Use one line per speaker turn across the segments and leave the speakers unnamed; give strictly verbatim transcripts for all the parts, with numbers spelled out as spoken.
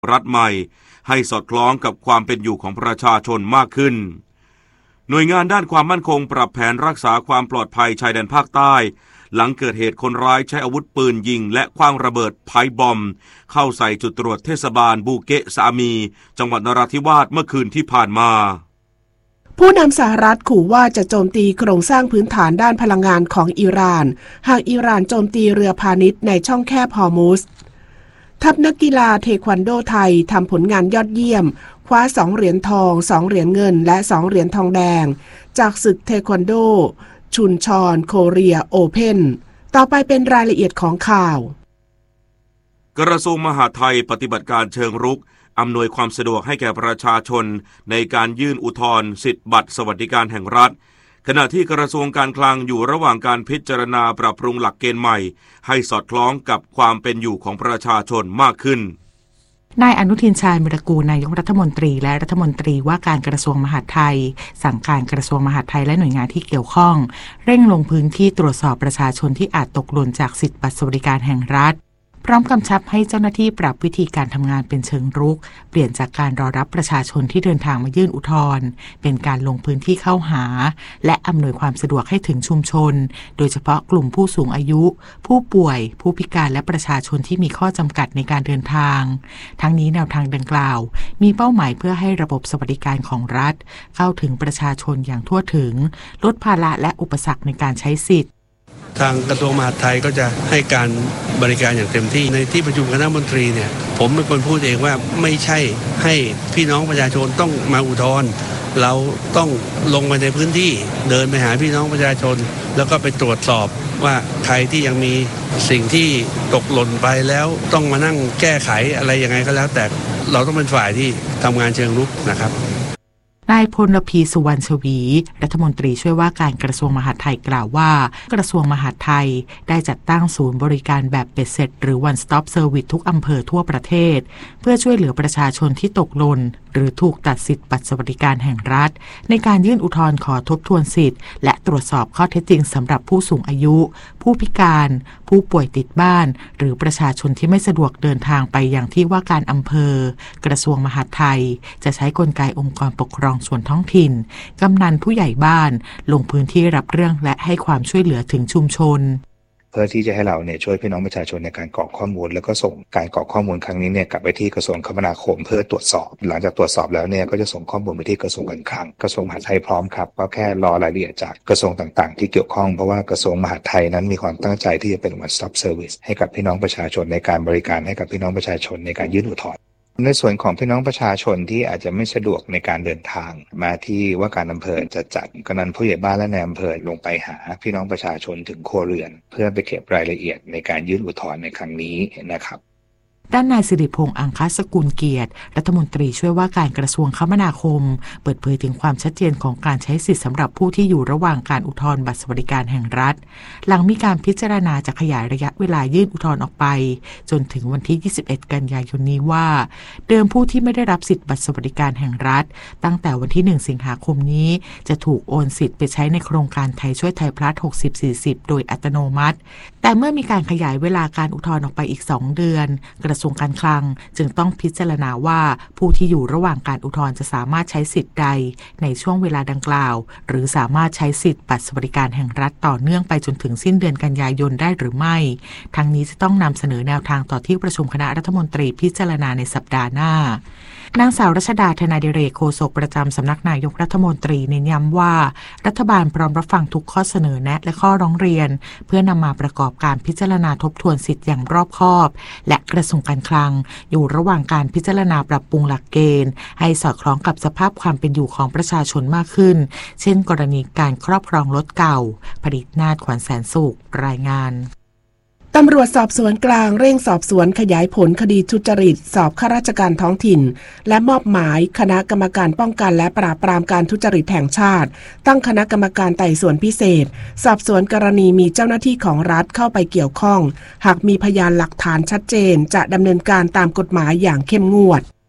รัฐใหม่ให้สอดคล้องกับความเป็นอยู่ของประชาชนมากขึ้นหน่วยงานด้านความมั่นคงปรับแผนรักษาความปลอดภัยชายแดนภาคใต้หลังเกิดเหตุคนร้ายใช้อาวุธปืนยิงและขว้างระเบิดไพร์บอมเข้าใส่จุดตรวจเทศบาลบูเกะซามีจังหวัดนราธิวาสเมื่อคืนที่ผ่านมา
ผู้นำสหรัฐขู่ว่าจะโจมตีโครงสร้างพื้นฐานด้านพลังงานของอิหร่านหากอิหร่านโจมตีเรือพาณิชย์ในช่องแคบฮอร์มุซทัพนักกีฬาเทควันโดไทยทำผลงานยอดเยี่ยมคว้าสองเหรียญทองสองเหรียญเงินและสองเหรียญทองแดงจากศึกเทควันโดชุนชอนโคเรียโอเพ่นต่อไปเป็นรายละเอียดของข่าว
กระทรวงมหาดไทยปฏิบัติการเชิงรุกอำนวยความสะดวกให้แก่ประชาชนในการยื่นอุทธรณ์สิทธิบัตรสวัสดิการแห่งรัฐขณะที่กระทรวงการคลังอยู่ระหว่างการพิจารณาปรับปรุงหลักเกณฑ์ใหม่ให้สอดคล้องกับความเป็นอยู่ของประชาชนมากขึ้น
นายอนุทินชาญวิรากูลนายกรัฐมนตรีและรัฐมนตรีว่าการกระทรวงมหาดไทยสั่งการกระทรวงมหาดไทยและหน่วยงานที่เกี่ยวข้องเร่งลงพื้นที่ตรวจสอบประชาชนที่อาจตกหล่นจากสิทธิบัตรสวัสดิการแห่งรัฐพร้อมกำชับให้เจ้าหน้าที่ปรับวิธีการทำงานเป็นเชิงรุกเปลี่ยนจากการรอรับประชาชนที่เดินทางมายื่นอุทธรณ์เป็นการลงพื้นที่เข้าหาและอำนวยความสะดวกให้ถึงชุมชนโดยเฉพาะกลุ่มผู้สูงอายุผู้ป่วยผู้พิการและประชาชนที่มีข้อจำกัดในการเดินทางทั้งนี้แนวทางดังกล่าวมีเป้าหมายเพื่อให้ระบบสวัสดิการของรัฐเข้าถึงประชาชนอย่างทั่วถึงลดภาระและอุปสรรคในการใช้สิทธิ์
ทางกระทรวงมหาดไทยก็จะให้การบริการอย่างเต็มที่ในที่ประชุมคณะมนตรีเนี่ยผมเป็นคนพูดเองว่าไม่ใช่ให้พี่น้องประชาชนต้องมาอุทธรณ์เราต้องลงไปในพื้นที่เดินไปหาพี่น้องประชาชนแล้วก็ไปตรวจสอบว่าใครที่ยังมีสิ่งที่ตกหล่นไปแล้วต้องมานั่งแก้ไขอะไรยังไงก็แล้วแต่เราต้องเป็นฝ่ายที่ทำงานเชิงรุกนะครับ
นายพลพีสุวรรณชวีรัฐมนตรีช่วยว่าการกระทรวงมหาดไทยกล่าวว่ากระทรวงมหาดไทยได้จัดตั้งศูนย์บริการแบบเป็ดเสร็จหรือ one stop service ทุกอำเภอทั่วประเทศเพื่อช่วยเหลือประชาชนที่ตกหล่นหรือถูกตัดสิทธิบัตรสวัสดิการแห่งรัฐในการยื่นอุทธรณ์ขอทบทวนสิทธิ์และตรวจสอบข้อเท็จจริงสำหรับผู้สูงอายุผู้พิการผู้ป่วยติดบ้านหรือประชาชนที่ไม่สะดวกเดินทางไปอย่างที่ว่าการอำเภอกระทรวงมหาดไทยจะใช้กลไกองค์กรปกครองส่วนท้องถิ่นกำนันผู้ใหญ่บ้านลงพื้นที่รับเรื่องและให้ความช่วยเหลือถึงชุมชน
เพื่อที่จะให้เราเนี่ยช่วยพี่น้องประชาชนในการกรอกข้อมูลแล้วก็ส่งการกรอกข้อมูลครั้งนี้เนี่ยกลับไปที่กระทรวงคมนาคมเพื่อตรวจสอบหลังจากตรวจสอบแล้วเนี่ยก็จะส่งข้อมูลไปที่กระทรวงการคลังกระทรวงมหาดไทยพร้อมครับก็แค่รอรายละเอียดจากกระทรวงต่างๆที่เกี่ยวข้องเพราะว่ากระทรวงมหาดไทยนั้นมีความตั้งใจที่จะเป็น one stop service ให้กับพี่น้องประชาชนในการบริการให้กับพี่น้องประชาชนในการยื่นอุทธรณ์ในส่วนของพี่น้องประชาชนที่อาจจะไม่สะดวกในการเดินทางมาที่ว่าการอำเภอจะจัดกำนันผู้ใหญ่บ้านและนายอำเภอลงไปหาพี่น้องประชาชนถึงครัวเรือนเพื่อไปเก็บรายละเอียดในการยื่นอุทธรณ์ในครั้งนี้นะครับ
ด้านนายสิริพงษ์อังคสกุลเกียรติรัฐมนตรีช่วยว่าการกระทรวงคมนาคมเปิดเผยถึงความชัดเจนของการใช้สิทธิสำหรับผู้ที่อยู่ระหว่างการอุทธรณ์บัตรสวัสดิการแห่งรัฐหลังมีการพิจารณาจะขยายระยะเวลายื่นอุทธรณ์ออกไปจนถึงวันที่ยี่สิบเอ็ดกันยายนนี้ว่าเดิมผู้ที่ไม่ได้รับสิทธิบัตรสวัสดิการแห่งรัฐตั้งแต่วันที่หนึ่งสิงหาคมนี้จะถูกโอนสิทธิ์ไปใช้ในโครงการไทยช่วยไทยพลัส หกสิบ สี่สิบ โดยอัตโนมัติแต่เมื่อมีการขยายเวลาการอุทธรณ์ออกไปอีกสองเดือนกระทรวงการคลังจึงต้องพิจารณาว่าผู้ที่อยู่ระหว่างการอุทธรณ์จะสามารถใช้สิทธิ์ใดในช่วงเวลาดังกล่าวหรือสามารถใช้สิทธิ์บัตรสวัสดิการแห่งรัฐต่อเนื่องไปจนถึงสิ้นเดือนกันยายนได้หรือไม่ทั้งนี้จะต้องนำเสนอแนวทางต่อที่ประชุมคณะรัฐมนตรีพิจารณาในสัปดาห์หน้านางสาวรัชดาธนาดิเรกโฆษกประจำสำนักนายกรัฐมนตรีเน้นย้ำว่ารัฐบาลพร้อมรับฟังทุกข้อเสนอแนะและข้อร้องเรียนเพื่อนำมาประกอบการพิจารณาทบทวนสิทธิ์อย่างรอบคอบและกระทรวงการคลังอยู่ระหว่างการพิจารณาปรับปรุงหลักเกณฑ์ให้สอดคล้องกับสภาพความเป็นอยู่ของประชาชนมากขึ้นเช่นกรณีการครอบครองรถเก่าผลิตนาถขวัญแสนสุขรายงาน
ตำรวจสอบสวนกลางเร่งสอบสวนขยายผลคดีทุจริตสอบข้าราชการท้องถิ่นและมอบหมายคณะกรรมการป้องกันและปราบปรามการทุจริตแห่งชาติตั้งคณะกรรมการไต่สวนพิเศษสอบสวนกรณีมีเจ้าหน้าที่ของรัฐเข้าไปเกี่ยวข้องหากมีพยานหลักฐานชัดเจนจะดำเนินการตามกฎหมายอย่างเข้มงวด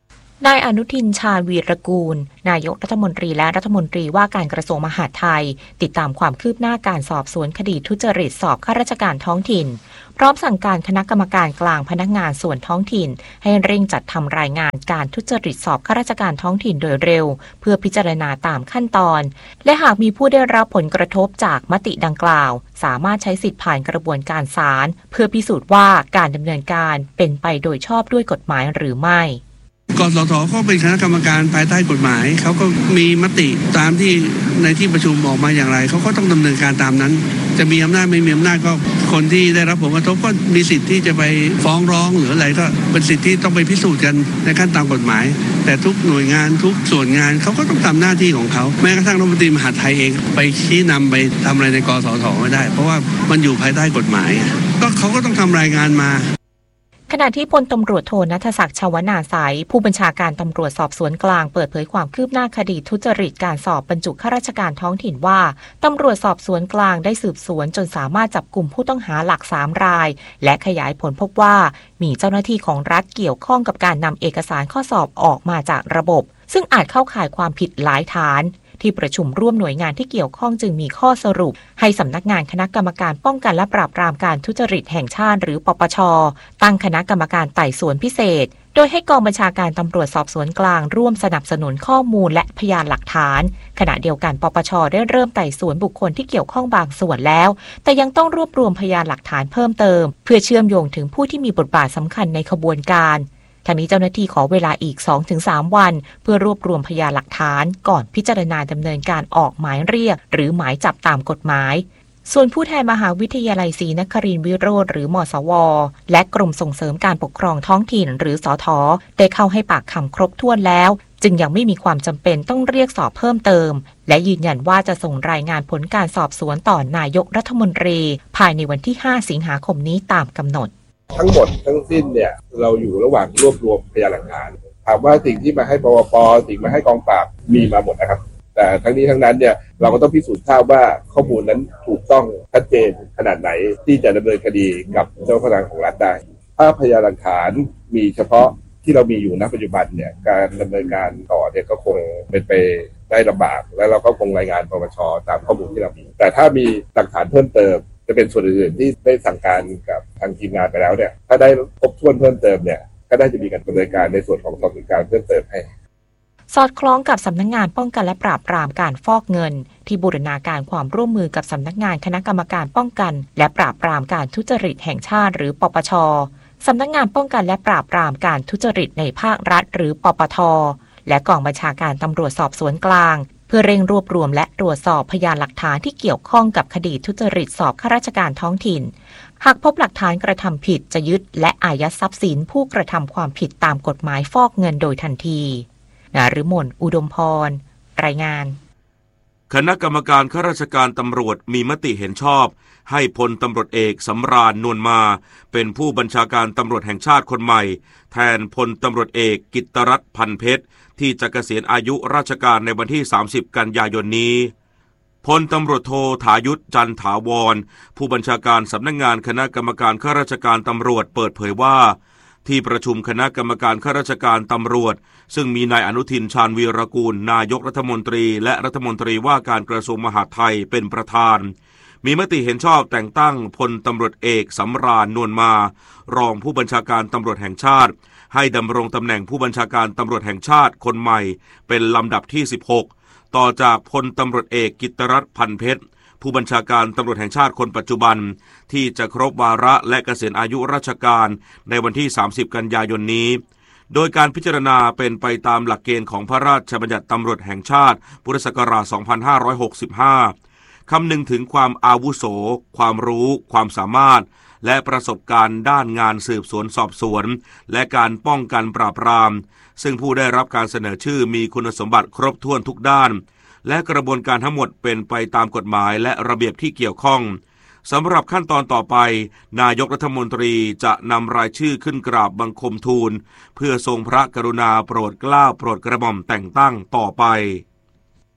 นายอนุทินชาญวีรกูลนายกรัฐมนตรีและรัฐมนตรีว่าการกระทรวงมหาดไทยติดตามความคืบหน้าการสอบสวนคดีทุจริตสอบข้าราชการท้องถิ่นพร้อมสั่งการคณะกรรมการกลางพนักงานส่วนท้องถิ่นให้เร่งจัดทำรายงานการทุจริตสอบข้าราชการท้องถิ่นโดยเร็วเพื่อพิจารณาตามขั้นตอนและหากมีผู้ได้รับผลกระทบจากมติดังกล่าวสามารถใช้สิทธิผ่านกระบวนการศาลเพื่อพิสูจน์ว่าการดำเนินการเป็นไปโดยชอบด้วยกฎหมายหรือไม่
กสทก็เป็นคณะกรรมการภายใต้กฎหมายเขาก็มีมติตามที่ในที่ประชุมออกมาอย่างไรเขาก็ต้องดำเนินการตามนั้นจะมีอำนาจไม่มีอำนาจก็คนที่ได้รับผลกระทบก็มีสิทธิ์ที่จะไปฟ้องร้องหรืออะไรก็เป็นสิทธิ์ที่ต้องไปพิสูจน์กันในขั้นตามกฎหมายแต่ทุกหน่วยงานทุกส่วนงานเขาก็ต้องทำหน้าที่ของเขาแม้กระทั่งรัฐมนตรีมหาดไทยเองไปชี้นำไปทำอะไรในกสทไม่ได้เพราะว่ามันอยู่ภายใต้กฎหมายก็เขาก็ต้องทำรายงานมา
ขณะที่พลตำรวจโทณัฐศักดิ์ ชวนาไสยผู้บัญชาการตำรวจสอบสวนกลางเปิดเผยความคืบหน้าคดีทุจริตการสอบบรรจุข้าราชการท้องถิ่นว่าตำรวจสอบสวนกลางได้สืบสวนจนสามารถจับกลุ่มผู้ต้องหาหลักสามรายและขยายผลพบว่ามีเจ้าหน้าที่ของรัฐเกี่ยวข้องกับการนำเอกสารข้อสอบออกมาจากระบบซึ่งอาจเข้าข่ายความผิดหลายฐานที่ประชุมร่วมหน่วยงานที่เกี่ยวข้องจึงมีข้อสรุปให้สำนักงานคณะกรรมการป้องกันและปราบปรามการทุจริตแห่งชาติหรือปปช.ตั้งคณะกรรมการไต่สวนพิเศษโดยให้กองบัญชาการตำรวจสอบสวนกลางร่วมสนับสนุนข้อมูลและพยานหลักฐานขณะเดียวกันปปช.ได้เริ่มไต่สวนบุคคลที่เกี่ยวข้องบางส่วนแล้วแต่ยังต้องรวบรวมพยานหลักฐานเพิ่มเติมเพื่อเชื่อมโยงถึงผู้ที่มีบทบาทสำคัญในขบวนการทางนี้เจ้าหน้าที่ขอเวลาอีก สองถึงสาม วันเพื่อรวบรวมพยานหลักฐานก่อนพิจารณาดำเนินการออกหมายเรียกหรือหมายจับตามกฎหมายส่วนผู้แทนมหาวิทยาลัยศรีนครินทร์วิโรธหรือมสวและกรมส่งเสริมการปกครองท้องถิ่นหรือสทได้เข้าให้ปากคำครบถ้วนแล้วจึงยังไม่มีความจำเป็นต้องเรียกสอบเพิ่มเติมและยืนยันว่าจะส่งรายงานผลการสอบสวนต่อนายกรัฐมนตรีภายในวันที่ห้าสิงหาคมนี้ตามกำหนด
ทั้งหมดทั้งสิ้นเนี่ยเราอยู่ระหว่างรวบรวมพยานหลักฐานถามว่าสิ่งที่มาให้ปปป.สิ่งมาให้กองปราบมีมาหมดนะครับแต่ทั้งนี้ทั้งนั้นเนี่ยเราก็ต้องพิสูจน์ทราบว่าข้อมูลนั้นถูกต้องชัดเจนขนาดไหนที่จะดำเนินคดีกับเจ้าพนักงานของรัฐได้ถ้าพยานหลักฐานมีเฉพาะที่เรามีอยู่ณปัจจุบันเนี่ยการดำเนินการต่อเนี่ยก็คงเป็นไปได้ลำบากและเราก็คงรายงานปปช.ตามข้อมูลที่เรามีแต่ถ้ามีหลักฐานเพิ่มเติมจะเป็นส่วนอื่นๆที่ได้สั่งการกับทางทีมงานไปแล้วเนี่ยถ้าได้ครบถ้วนเพิ่มเติมเนี่ยก็ได้จะมีการดำเนินการในส่วนของสอบสวนกลางเพิ่มเติมให้
สอดคล้องกับสำนักงานป้องกันและปราบปรามการฟอกเงินที่บูรณาการความร่วมมือกับสำนักงานคณะกรรมการป้องกันและปราบปรามการทุจริตแห่งชาติหรือปปช.สำนักงานป้องกันและปราบปรามการทุจริตในภาครัฐหรือปปท.และกองบัญชาการตำรวจสอบสวนกลางเพื่อเร่งรวบรวมและตรวจสอบพยานหลักฐานที่เกี่ยวข้องกับคดีทุจริตสอบข้าราชการท้องถิ่นหากพบหลักฐานกระทำผิดจะยึดและอายัดทรัพย์สินผู้กระทำความผิดตามกฎหมายฟอกเงินโดยทันทีนฤมล อุดมพรรายงาน
คณะกรรมการข้าราชการตำรวจมีมติเห็นชอบให้พลตำรวจเอกสำราญนวลมาเป็นผู้บัญชาการตำรวจแห่งชาติคนใหม่แทนพลตำรวจเอกกิตตรัตน์พันเพชรที่จะเกษียณอายุราชการในวันที่สามสิบกันยายนนี้พลตำรวจโทถายุทธจันถาวรผู้บัญชาการสำนักงานคณะกรรมการข้าราชการตำรวจเปิดเผยว่าที่ประชุมคณะกรรมการข้าราชการตำรวจซึ่งมีนายอนุทินชาญวีรกูลนายกรัฐมนตรีและรัฐมนตรีว่าการกระทรวงมหาดไทยเป็นประธานมีมติเห็นชอบแต่งตั้งพลตำรวจเอกสำราญนวลมารองผู้บัญชาการตำรวจแห่งชาติให้ดำรงตำแหน่งผู้บัญชาการตำรวจแห่งชาติคนใหม่เป็นลำดับที่สิบหกต่อจากพลตำรวจเอกกิตตรัตน์พันเพชรผู้บัญชาการตำรวจแห่งชาติคนปัจจุบันที่จะครบวาระและเกษียณอายุราชการในวันที่สามสิบกันยายนนี้โดยการพิจารณาเป็นไปตามหลักเกณฑ์ของพระราชบัญญัติตำรวจแห่งชาติพุทธศักราชสองพันห้าร้อยหกสิบห้าคำนึงถึงความอาวุโสความรู้ความสามารถและประสบการณ์ด้านงานสืบสวนสอบสวนและการป้องกันปราบปรามซึ่งผู้ได้รับการเสนอชื่อมีคุณสมบัติครบถ้วนทุกด้านและกระบวนการทั้งหมดเป็นไปตามกฎหมายและระเบียบที่เกี่ยวข้องสำหรับขั้นตอนต่อไปนายกรัฐมนตรีจะนำรายชื่อขึ้นกราบบังคมทูลเพื่อทรงพระกรุณาโปรดเกล้าโปรดกระหม่อมแต่งตั้งต่อไป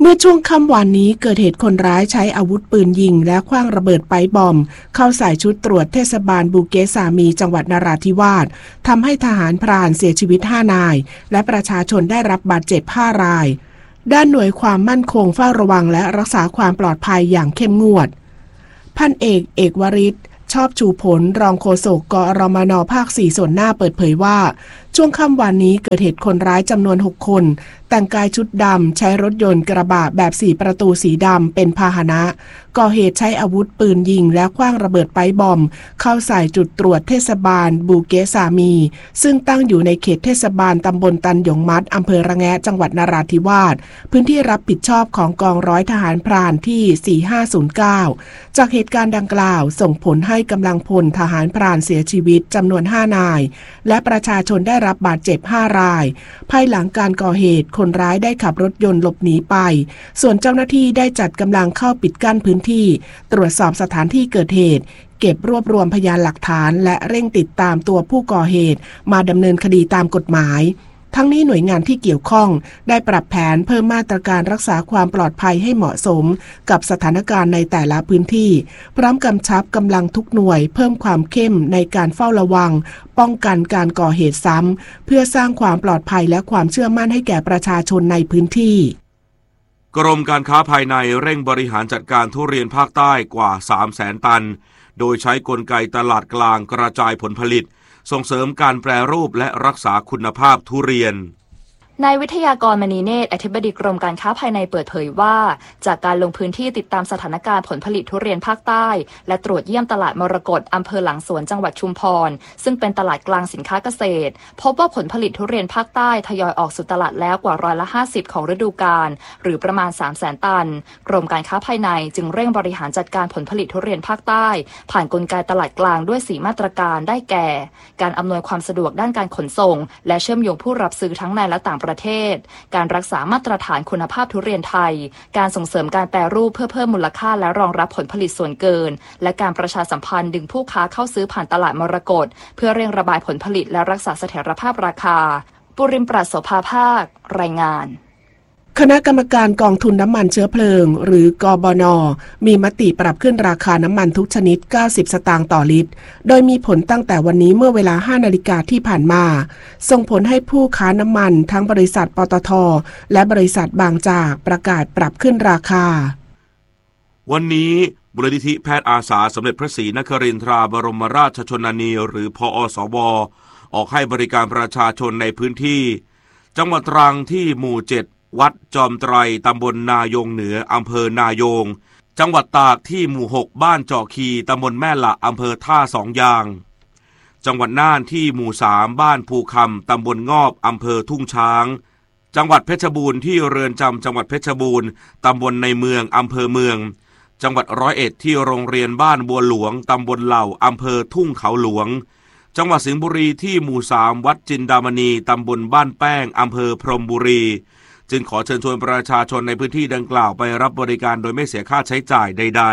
เมื่อช่วงค่ำวานนี้เกิดเหตุคนร้ายใช้อาวุธปืนยิงและขว้างระเบิดไปบอมเข้าใส่ชุดตรวจเทศบาลบูเกสามีจังหวัดนราธิวาสทำให้ทหารพรานเสียชีวิตห้านายและประชาชนได้รับบาดเจ็บห้ารายด้านหน่วยความมั่นคงเฝ้าระวังและรักษาความปลอดภัยอย่างเข้มงวดพันเอกเอกวริศชอบชูผลรองโฆษกกอรมนภาคสี่ส่วนหน้าเปิดเผยว่าช่วงค่ำวานนี้เกิดเหตุคนร้ายจำนวนหกคนแต่งกายชุดดำใช้รถยนต์กระบะแบบสี่ประตูสีดำเป็นพาหนะก่อเหตุใช้อาวุธปืนยิงและขว้างระเบิดไปบอมเข้าใส่จุดตรวจเทศบาลบูเกสามีซึ่งตั้งอยู่ในเขตเทศบาลตำบลตันหยงมัดอำเภอระแงะจังหวัดนราธิวาสพื้นที่รับผิดชอบของกองร้อยทหารพรานที่สี่ห้าศูนย์เก้าจากเหตุการณ์ดังกล่าวส่งผลให้กำลังพลทหารพรานเสียชีวิตจำนวนห้านายและประชาชนได้รับบาดเจ็บห้ารายภายหลังการก่อเหตุคนร้ายได้ขับรถยนต์หลบหนีไปส่วนเจ้าหน้าที่ได้จัดกำลังเข้าปิดกั้นพื้นที่ตรวจสอบสถานที่เกิดเหตุเก็บรวบรวมพยานหลักฐานและเร่งติดตามตัวผู้ก่อเหตุมาดำเนินคดีตามกฎหมายทั้งนี้หน่วยงานที่เกี่ยวข้องได้ปรับแผนเพิ่มมาตรการรักษาความปลอดภัยให้เหมาะสมกับสถานการณ์ในแต่ละพื้นที่พร้อมกำชับกำลังทุกหน่วยเพิ่มความเข้มในการเฝ้าระวังป้องกันการก่อเหตุซ้ำเพื่อสร้างความปลอดภัยและความเชื่อมั่นให้แก่ประชาชนในพื้นที่
กรมการค้าภายในเร่งบริหารจัดการทุเรียนภาคใต้กว่า สามแสน ตันโดยใช้กลไกตลาดกลางกระจายผลผลิตส่งเสริมการแปรรูปและรักษาคุณภาพทุเรียน
นายวิทยากรมณีเนตรอธิบดีกรมการค้าภายในเปิดเผยว่าจากการลงพื้นที่ติดตามสถานการณ์ผลผลิตทุเรียนภาคใต้และตรวจเยี่ยมตลาดมรกตอำเภอหลังสวนจังหวัดชุมพรซึ่งเป็นตลาดกลางสินค้าเกษตรพบว่าผลผลิตทุเรียนภาคใต้ทยอยออกสู่ตลาดแล้วกว่าร้อยละห้าสิบของฤดูกาลหรือประมาณ สามแสน ตันกรมการค้าภายในจึงเร่งบริหารจัดการผลผลิตทุเรียนภาคใต้ผ่านกลไกตลาดกลางด้วยสี่มาตรการได้แก่การอำนวยความสะดวกด้านการขนส่งและเชื่อมโยงผู้รับซื้อทั้งในและต่างประเทศการรักษามาตรฐานคุณภาพทุเรียนไทยการส่งเสริมการแปรรูปเพื่อเพิ่มมูลค่าและรองรับผลผลิตส่วนเกินและการประชาสัมพันธ์ดึงผู้ค้าเข้าซื้อผ่านตลาดมรกตเพื่อเร่งระบายผลผลิตและรักษาเสถียรภาพราคาปุริมปราศโสภาภาครายงาน
คณะกรรมการกองทุนน้ำมันเชื้อเพลิงหรือกบน.มีมติปรับขึ้นราคาน้ำมันทุกชนิดเก้าสิบสตางค์ต่อลิตรโดยมีผลตั้งแต่วันนี้เมื่อเวลา ห้านาฬิกาที่ผ่านมาส่งผลให้ผู้ค้าน้ำมันทั้งบริษัทปตท.และบริษัทบางจากประกาศปรับขึ้นราคา
วันนี้มูลนิธิแพทย์อาสาสมเด็จพระศรีนครินทราบรมราชชนนีหรือพอสวออกให้บริการประชาชนในพื้นที่จังหวัดตรังที่หมู่เจ็ดวัดจอมไตรตำบลนายงเหนืออำเภอนายงจังหวัดตากที่หมู่หกบ้านเจาะคีตำบลแม่ละอำเภอท่าสองยางจังหวัดน่านที่หมู่สามบ้านภูคำตำบลงอบอำเภอทุ่งช้างจังหวัดเพชรบูรณ์ที่เรือนจำจังหวัดเพชรบูรณ์ตำบลในเมืองอำเภอเมืองจังหวัดร้อยเอ็ดที่โรงเรียนบ้านบัวหลวงตำบลเหล่าอำเภอทุ่งเขาหลวงจังหวัดสิงห์บุรีที่หมู่สามวัดจินดามณีตำบลบ้านแป้งอำเภอพรหมบุรีจึงขอเชิญชวนประชาชนในพื้นที่ดังกล่าวไปรับบริการโดยไม่เสียค่าใช้จ่ายใด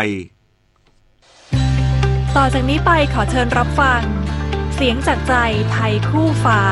ๆต่อจากนี้ไปขอเชิญรับฟังเสียงจากใจไทยคู่ฟ้า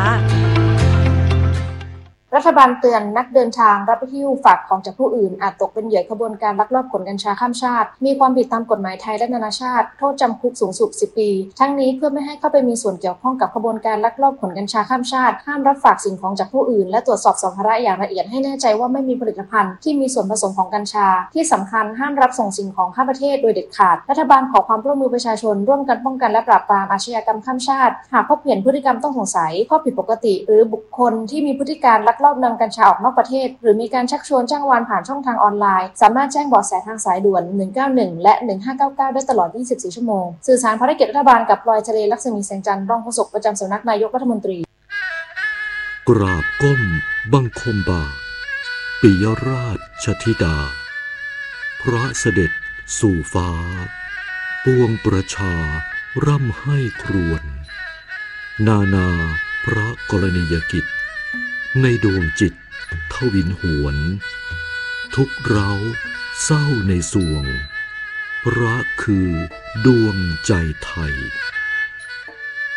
รัฐบาลเตือนนักเดินทางรับหิ้วฝากของจากผู้อื่นอาจตกเป็นเหยื่อขบวนการลักลอบขนกัญชาข้ามชาติมีความผิดตามกฎหมายไทยและนานาชาติโทษจำคุกสูงสุดสิบปีทั้งนี้เพื่อไม่ให้เข้าไปมีส่วนเกี่ยวข้องกับขบวนการลักลอบขนกัญชาข้ามชาติห้ามรับฝากสิ่งของจากผู้อื่นและตรวจสอบสัมภาระอย่างละเอียดให้แน่ใจว่าไม่มีผลิตภัณฑ์ที่มีส่วนผสมของกัญชาที่สำคัญห้ามรับส่งสิ่งของข้ามประเทศโดยเด็ดขาดรัฐบาลขอความร่วมมือประชาชนร่วมกันป้องกันและปราบปรามอาชญากรรมข้ามชาติหากพบเห็นพฤติกรรมต้องสงสัยข้อผิดปกติหรือบุคคลที่มีพฤติการลักลอบนำกัญชาออกนอกประเทศหรือมีการชักชวนจ้างวานผ่านช่องทางออนไลน์สามารถแจ้งเบาะแสทางสายด่วนหนึ่งเก้าหนึ่งและหนึ่งห้าเก้าเก้าได้ตลอดยี่สิบสี่ชั่วโมงสื่อสารภารกิจรัฐบาลกับพลอยทะเลลักษมีแสงจันทร์รองโฆษกประจำสำนักนายกรัฐมนตรี
กราบก้มบังคมบาทปิยราชธิดาพระเสด็จสู่ฟ้าปวงประชาร่ำให้ครวญนานาพระกรณียกิจในดวงจิตทวินหวนทุกเร้าเศร้าในสวงพระคือดวงใจไทย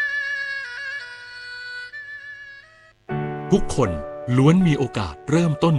ทุกคนล้วนมีโอกาสเริ่มต้นใหม่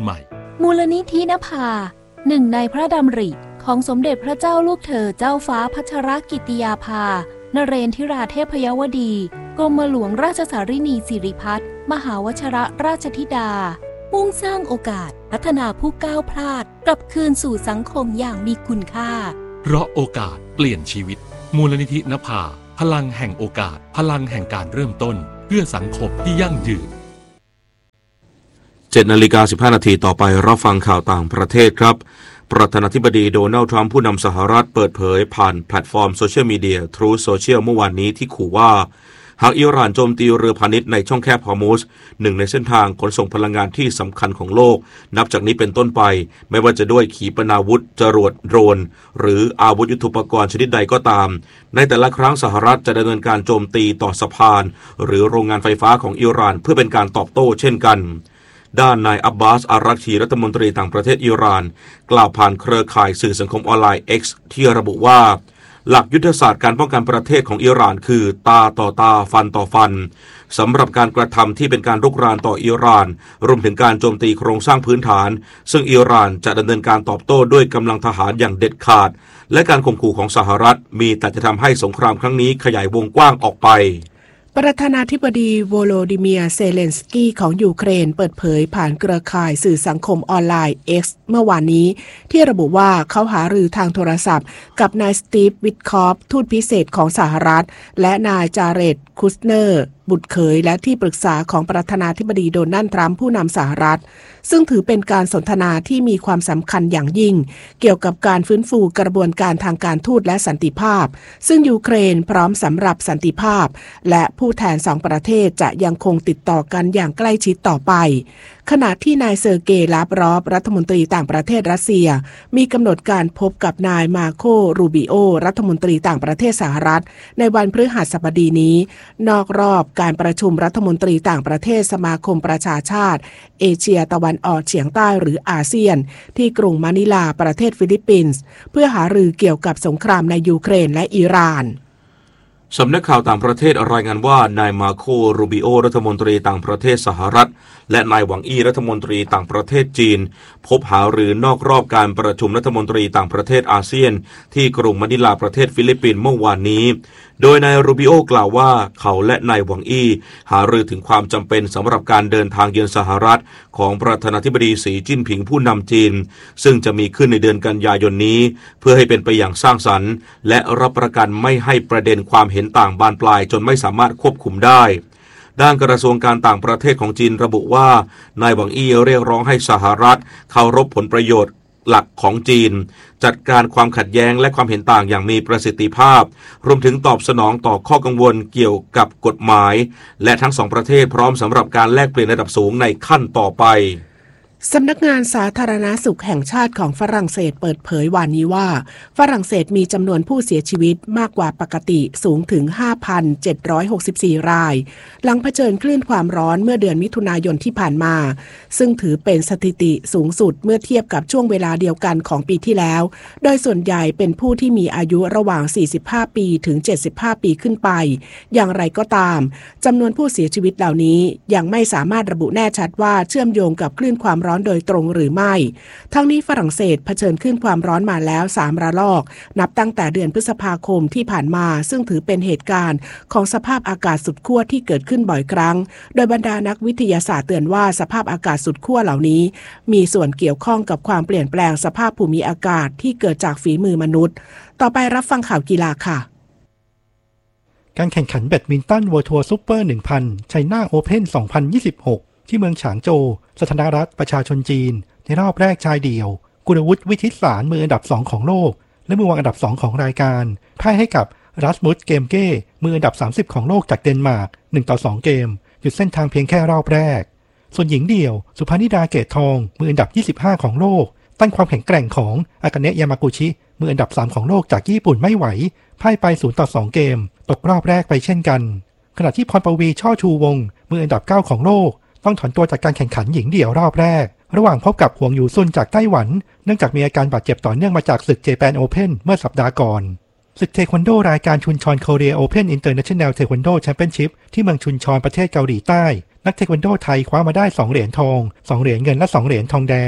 มูลนิธินภาหนึ่งในพระดำริของสมเด็จพระเจ้าลูกเธอเจ้าฟ้าพัชรกิติยาภานเรนทิราเทพยวดีกรมหลวงราชสารินีสิริพัฒน์มหาวชิรราชธิดามุ่งสร้างโอกาสพัฒนาผู้ก้าวพลาดกลับคืนสู่สังคมอย่างมีคุณค่า
เพราะโอกาสเปลี่ยนชีวิตมูลนิธินภาพลังแห่งโอกาสพลังแห่งการเริ่มต้นเพื่อสังคมที่ยั่งยืน
เจ็ดนาฬิกาสิบห้านาทีต่อไปรับฟังข่าวต่างประเทศครับประธานาธิบดีโดนัลด์ทรัมป์ผู้นำสหรัฐเปิดเผยผ่านแพลตฟอร์มโซเชียลมีเดีย Truth Social เมื่อวานนี้ที่ขู่ว่าหากอิหร่านโจมตีเรือพาณิชย์ในช่องแคบฮอร์มุซหนึ่งในเส้นทางขนส่งพลังงานที่สำคัญของโลกนับจากนี้เป็นต้นไปไม่ว่าจะด้วยขีปนาวุธจรวดโดรนหรืออาวุธยุทโธปกรณ์ชนิดใดก็ตามในแต่ละครั้งสหรัฐจะดำเนินการโจมตีต่อสะพานหรือโรงงานไฟฟ้าของอิหร่านเพื่อเป็นการตอบโต้เช่นกันด้านนายอับบาสอารักชีรัฐมนตรีต่างประเทศอิหร่านกล่าวผ่านเครือข่ายสื่อสังคมออนไลน์ X ที่ระบุว่าหลักยุทธศาสตร์การป้องกันประเทศของอิหร่านคือตาต่อตาฟันต่อฟันสำหรับการกระทำที่เป็นการรุกรานต่ออิหร่านรวมถึงการโจมตีโครงสร้างพื้นฐานซึ่งอิหร่านจะดำเนินการตอบโต้ด้วยกำลังทหารอย่างเด็ดขาดและการข่มขู่ของสหรัฐมีแต่จะทำให้สงครามครั้งนี้ขยายวงกว้างออกไป
ประธานาธิบดีโวโลดิเมียร์เซเลนสกี้ของยูเครนเปิดเผยผ่านเครือข่ายสื่อสังคมออนไลน์ X เมื่อวานนี้ที่ระบุว่าเขาหารือทางโทรศัพท์กับนายสตีฟวิทคอฟทูตพิเศษของสหรัฐและนายจาเรดคุสเนอร์บุตรเขยและที่ปรึกษาของประธานาธิบดีโดนัลด์ทรัมป์ผู้นำสหรัฐซึ่งถือเป็นการสนทนาที่มีความสำคัญอย่างยิ่งเกี่ยวกับการฟื้นฟูกระบวนการทางการทูตและสันติภาพซึ่งยูเครนพร้อมสำหรับสันติภาพและผู้แทนสองประเทศจะยังคงติดต่อกันอย่างใกล้ชิดต่อไปขณะที่นายเซอร์เกย์ลาฟรอฟรัฐมนตรีต่างประเทศรัสเซียมีกำหนดการพบกับนายมาโครูบิโอรัฐมนตรีต่างประเทศสหรัฐในวันพฤหัสบดีนี้นอกรอบการประชุมรัฐมนตรีต่างประเทศสมาคมประชาชาติเอเชียตะวันออกเฉียงใต้หรืออาเซียนที่กรุงมะนิลาประเทศฟิลิปปินส์เพื่อหารือเกี่ยวกับสงครามในยูเครนและอิหร่าน
สำนักข่าวต่างประเทศรายงานว่านายมาโครูบิโอรัฐมนตรีต่างประเทศสหรัฐและนายหวังอี้รัฐมนตรีต่างประเทศจีนพบหารือนอกรอบการประชุมรัฐมนตรีต่างประเทศอาเซียนที่กรุงมะนิลาประเทศฟิลิปปินส์เมื่อวานนี้โดยนายรูบิโอกล่าวว่าเขาและนายหวังอี้หารือถึงความจำเป็นสำหรับการเดินทางเยือนสหรัฐของประธานาธิบดีสีจิ้นผิงผู้นำจีนซึ่งจะมีขึ้นในเดือนกันยายนนี้เพื่อให้เป็นไปอย่างสร้างสรรค์และรับประกันไม่ให้ประเด็นความเห็นต่างบานปลายจนไม่สามารถควบคุมได้ด้านกระทรวงการต่างประเทศของจีนระบุว่านายหวังอี้เรียกร้องให้สหรัฐเคารพผลประโยชน์หลักของจีนจัดการความขัดแย้งและความเห็นต่างอย่างมีประสิทธิภาพรวมถึงตอบสนองต่อข้อกังวลเกี่ยวกับกฎหมายและทั้งสองประเทศพร้อมสำหรับการแลกเปลี่ยนระดับสูงในขั้นต่อไป
สำนักงานสาธารณสุขแห่งชาติของฝรั่งเศสเปิดเผยวันนี้ว่าฝรั่งเศสมีจำนวนผู้เสียชีวิตมากกว่าปกติสูงถึง ห้าพันเจ็ดร้อยหกสิบสี่ รายหลังเผชิญคลื่นความร้อนเมื่อเดือนมิถุนายนที่ผ่านมาซึ่งถือเป็นสถิติสูงสุดเมื่อเทียบกับช่วงเวลาเดียวกันของปีที่แล้วโดยส่วนใหญ่เป็นผู้ที่มีอายุระหว่างสี่สิบห้าปีถึงเจ็ดสิบห้าปีขึ้นไปอย่างไรก็ตามจำนวนผู้เสียชีวิตเหล่านี้ยังไม่สามารถระบุแน่ชัดว่าเชื่อมโยงกับคลื่นความร้อนโดยตรงหรือไม่ทั้งนี้ฝรั่งเศสเผชิญคลื่นความร้อนมาแล้วสามระลอกนับตั้งแต่เดือนพฤษภาคมที่ผ่านมาซึ่งถือเป็นเหตุการณ์ของสภาพอากาศสุดขั้วที่เกิดขึ้นบ่อยครั้งโดยบรรดานักวิทยาศาสตร์เตือนว่าสภาพอากาศสุดขั้วเหล่านี้มีส่วนเกี่ยวข้องกับความเปลี่ยนแปลงสภาพภูมิอากาศที่เกิดจากฝีมือมนุษย์ต่อไปรับฟังข่าวกีฬาค่ะ
การแข่งขันแบดมินตันเวิลด์ทัวร์ซุปเปอร์ หนึ่งพัน ไชน่าโอเพ่น สองพันยี่สิบหกที่เมืองฉางโจวสาธารณรัฐประชาชนจีนในรอบแรกชายเดี่ยวกุลวุฒิวิทิตสารมืออันดับสองของโลกและมือวางอันดับสองของรายการพ่ายให้กับรัสมุสเกมเก้มืออันดับสามสิบของโลกจากเดนมาร์กหนึ่งต่อสองเกมหยุดเส้นทางเพียงแค่รอบแรกส่วนหญิงเดี่ยวสุภานิดาเกตทองมืออันดับยี่สิบห้าของโลกต้านความแข็งแกร่งของอากาเนะยามากุชิมืออันดับสามของโลกจากญี่ปุ่นไม่ไหวพ่ายไปศูนย์ต่อสองเกมตกรอบแรกไปเช่นกันขณะที่พรปวีช่อชูวงศ์มืออันดับเก้าของโลกต้องถอนตัวจากการแข่งขันหญิงเดี่ยวรอบแรกระหว่างพบกับหวงหยูซุนจากไต้หวันเนื่องจากมีอาการบาดเจ็บต่อเนื่องมาจากศึกเจแปนโอเพ่นเมื่อสัปดาห์ก่อนศึกเทควันโดรายการชุนชอนโคเรียโอเพ่นอินเตอร์เนชั่นแนลเทควันโดแชมเปี้ยนชิพที่เมืองชุนชอนประเทศเกาหลีใต้นักเทควันโดไทยคว้ามาได้สองเหรียญทองสองเหรียญเงินและสองเหรียญทองแดง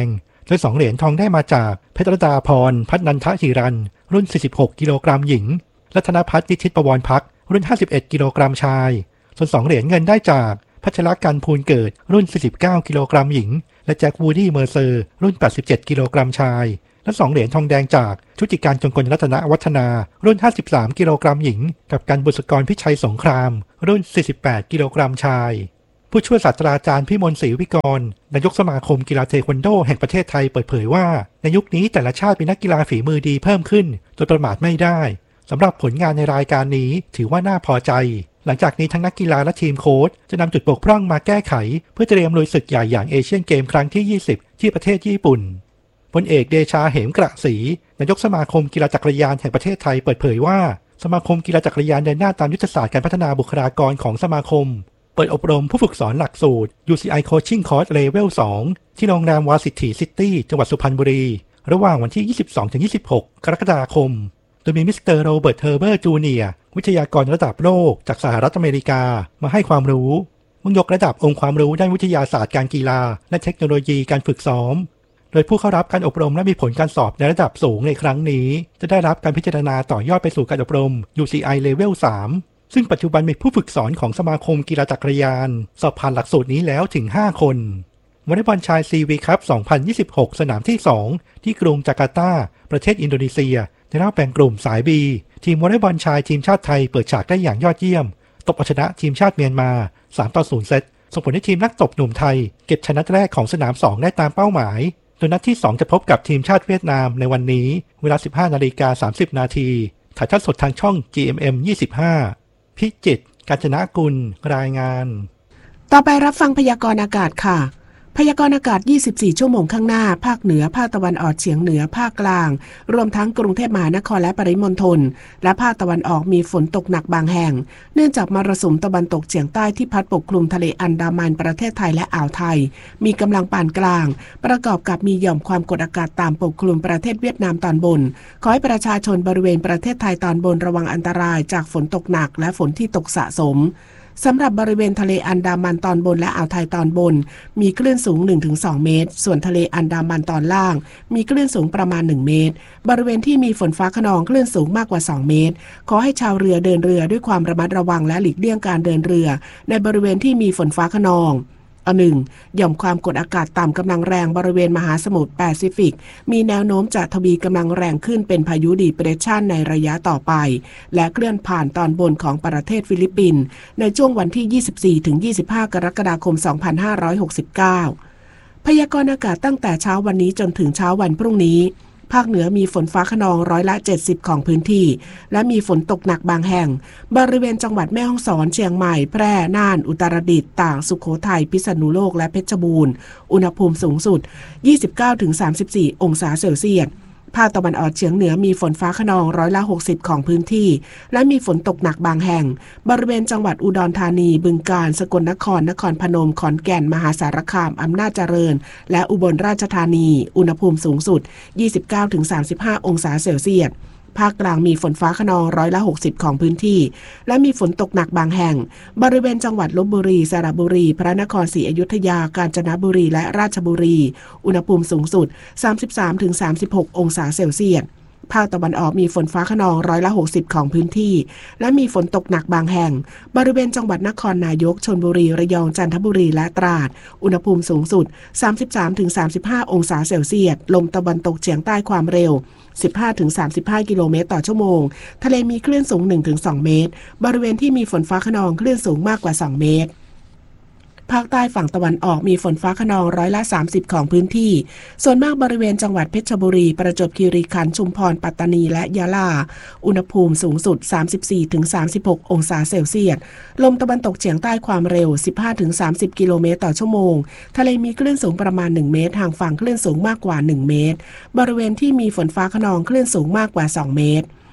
โดยสองเหรียญทองได้มาจากเพชรดาพรพัฒนันทจิรันรุ่นสี่สิบหกกิโลกรัมหญิงและธนภัทรนิชิตประวรพักรุ่นห้าสิบเอ็ดกิโลกรัมชายส่วนสองเหรียญเงินได้จากพัชรกันภูลเกิดรุ่นสี่สิบเก้ากิโลกรัมหญิงและแจ็ควูดี้เมอร์เซอร์รุ่นแปดสิบเจ็ดกิโลกรัมชายและสองเหรียญทองแดงจากชุติการจงกลรัตนวัฒนารุ่นห้าสิบสามกิโลกรัมหญิงกับกันบุษกรพิชัยสงครามรุ่นสี่สิบแปดกิโลกรัมชายผู้ช่วยศาสตราจารย์พิมลศรีวิกรนายกสมาคมกีฬาเทควันโดแห่งประเทศไทยเปิดเผยว่าในยุคนี้แต่ละชาติมีนักกีฬาฝีมือดีเพิ่มขึ้นจนประมาทไม่ได้สำหรับผลงานในรายการนี้ถือว่าน่าพอใจหลังจากนี้ทั้งนักกีฬาและทีมโค้ชจะนำจุดบกพร่องมาแก้ไขเพื่อเตรียมลุยศึกใหญ่อย่างเอเชียนเกมครั้งที่ยี่สิบที่ประเทศญี่ปุ่นพลเอกเดชาเหมกระศรีนายกสมาคมกีฬาจักรยานแห่งประเทศไทยเปิดเผยว่าสมาคมกีฬาจักรยานเดินหน้าตามยุทธศาสตร์การพัฒนาบุคลากรของสมาคมเปิดอบรมผู้ฝึกสอนหลักสูตร ยู ซี ไอ Coaching Course Level สองที่โรงแรมวาสิทธิซิตี้จังหวัดสุพรรณบุรีระหว่างวันที่ ยี่สิบสองถึงยี่สิบหก กรกฎาคมโดยมีมิสเตอร์โรเบิร์ตเฮอร์เบอร์จูเนียร์วิทยากรระดับโลกจากสหรัฐอเมริกามาให้ความรู้มุ่งยกระดับองค์ความรู้ด้านวิทยาศาสตร์การกีฬาและเทคโนโลยีการฝึกซ้อมโดยผู้เข้ารับการอบรมและมีผลการสอบในระดับสูงในครั้งนี้จะได้รับการพิจารณาต่อยอดไปสู่การอบรม ยู ซี ไอ Level สามซึ่งปัจจุบันมีผู้ฝึกสอนของสมาคมกีฬาจักรยานสอบผ่านหลักสูตรนี้แล้วถึงห้าคนวอลเลย์บอลชาย ซี วี คัพ สองพันยี่สิบหก สนามที่สองที่กรุงจาการ์ตาประเทศอินโดนีเซียในรอบแบ่งกลุ่มสาย B ทีมวอลเลย์บอลชายทีมชาติไทยเปิดฉากได้อย่างยอดเยี่ยมตบเอาชนะทีมชาติเมียนมาสามต่อศูนย์เซตส่งผลให้ทีมนักตบหนุ่มไทยเก็บชนะแรกของสนามสองได้ตามเป้าหมายโดยนัดที่สองจะพบกับทีมชาติเวียดนามในวันนี้เวลา สิบห้านาฬิกาสามสิบนาทีถ่ายทอดสดทางช่อง จี เอ็ม เอ็ม ยี่สิบห้าพิจิตรกาญจนกุลรายงาน
ต่อไปรับฟังพยากรณ์อากาศค่ะพยากรณ์อากาศยี่สิบสี่ชั่วโมงข้างหน้าภาคเหนือภาคตะวันออกเฉียงเหนือภาคกลางรวมทั้งกรุงเทพมหานครและปริมณฑลและภาคตะวันออกมีฝนตกหนักบางแห่งเนื่องจากมรสุมตะวันตกเฉียงใต้ที่พัดปกคลุมทะเลอันดามันประเทศไทยและอ่าวไทยมีกำลังปานกลางประกอบกับมีหย่อมความกดอากาศต่ำปกคลุมประเทศเวียดนามตอนบนขอให้ประชาชนบริเวณประเทศไทยตอนบนระวังอันตรายจากฝนตกหนักและฝนที่ตกสะสมสำหรับบริเวณทะเลอันดามันตอนบนและอ่าวไทยตอนบนมีคลื่นสูง หนึ่งถึงสอง เมตรส่วนทะเลอันดามันตอนล่างมีคลื่นสูงประมาณหนึ่งเมตรบริเวณที่มีฝนฟ้าคะนองคลื่นสูงมากกว่าสองเมตรขอให้ชาวเรือเดินเรือด้วยความระมัดระวังและหลีกเลี่ยงการเดินเรือในบริเวณที่มีฝนฟ้าคะนองอันหนึ่งหย่อมความกดอากาศต่ำกำลังแรงบริเวณมหาสมุทรแปซิฟิกมีแนวโน้มจะทวีกำลังแรงขึ้นเป็นพายุดีเพรสชันในระยะต่อไปและเคลื่อนผ่านตอนบนของประเทศฟิลิปปินส์ในช่วงวันที่ ยี่สิบสี่ถึงยี่สิบห้า กรกฎาคม สองพันห้าร้อยหกสิบเก้า พยากรณ์อากาศตั้งแต่เช้าวันนี้จนถึงเช้าวันพรุ่งนี้ภาคเหนือมีฝนฟ้าคะนองร้อยละเจ็ดสิบของพื้นที่และมีฝนตกหนักบางแห่งบริเวณจังหวัดแม่ฮ่องสอนเชียงใหม่แพร่น่านอุตรดิตถ์ตากสุโขทัยพิษณุโลกและเพชรบูรณ์อุณหภูมิสูงสุด ยี่สิบเก้าถึงสามสิบสี่ องศาเซลเซียสภาคตะวันออกเฉียงเหนือมีฝนฟ้าคะนองร้อยละหกสิบของพื้นที่และมีฝนตกหนักบางแห่งบริเวณจังหวัดอุดรธานีบึงกาฬสกลนครนครพนมขอนแก่นมหาสารคามอำนาจเจริญและอุบลราชธานีอุณหภูมิสูงสุด ยี่สิบเก้าถึงสามสิบห้า องศาเซลเซียสภาคกลางมีฝนฟ้าคะนองร้อยละหกสิบของพื้นที่และมีฝนตกหนักบางแห่งบริเวณจังหวัดลพบุรีสระบุรีพระนครศรีอยุธยากาญจนบุรีและราชบุรีอุณหภูมิสูงสุด สามสิบสามถึงสามสิบหก องศาเซลเซียสภาคตะวันออกมีฝนฟ้าคะนองร้อยละหกสิบของพื้นที่และมีฝนตกหนักบางแห่งบริเวณจังหวัดนครนายกชลบุรีระยองจันทบุรีและตราดอุณหภูมิสูงสุด สามสิบสามถึงสามสิบห้า องศาเซลเซียสลมตะวันตกเฉียงใต้ความเร็ว สิบห้าถึงสามสิบห้า กิโลเมตรต่อชั่วโมงทะเลมีคลื่นสูง หนึ่งถึงสอง เมตรบริเวณที่มีฝนฟ้าคะนองคลื่นสูงมากกว่าสองเมตรภาคใต้ฝั่งตะวันออกมีฝนฟ้าคะนองร้อยละสามสิบของพื้นที่ส่วนมากบริเวณจังหวัดเพชรบุรีประจวบคีรีขันธ์ชุมพรปัตตานีและยะลาอุณหภูมิสูงสุด สามสิบสี่ถึงสามสิบหก องศาเซลเซียสลมตะวันตกเฉียงใต้ความเร็ว สิบห้าถึงสามสิบ กิโลเมตรต่อชั่วโมงทะเลมีคลื่นสูงประมาณหนึ่งเมตรห่างฝั่งคลื่นสูงมากกว่าหนึ่งเมตรบริเวณที่มีฝนฟ้าคะนองคลื่นสูงมากกว่าสองเมตร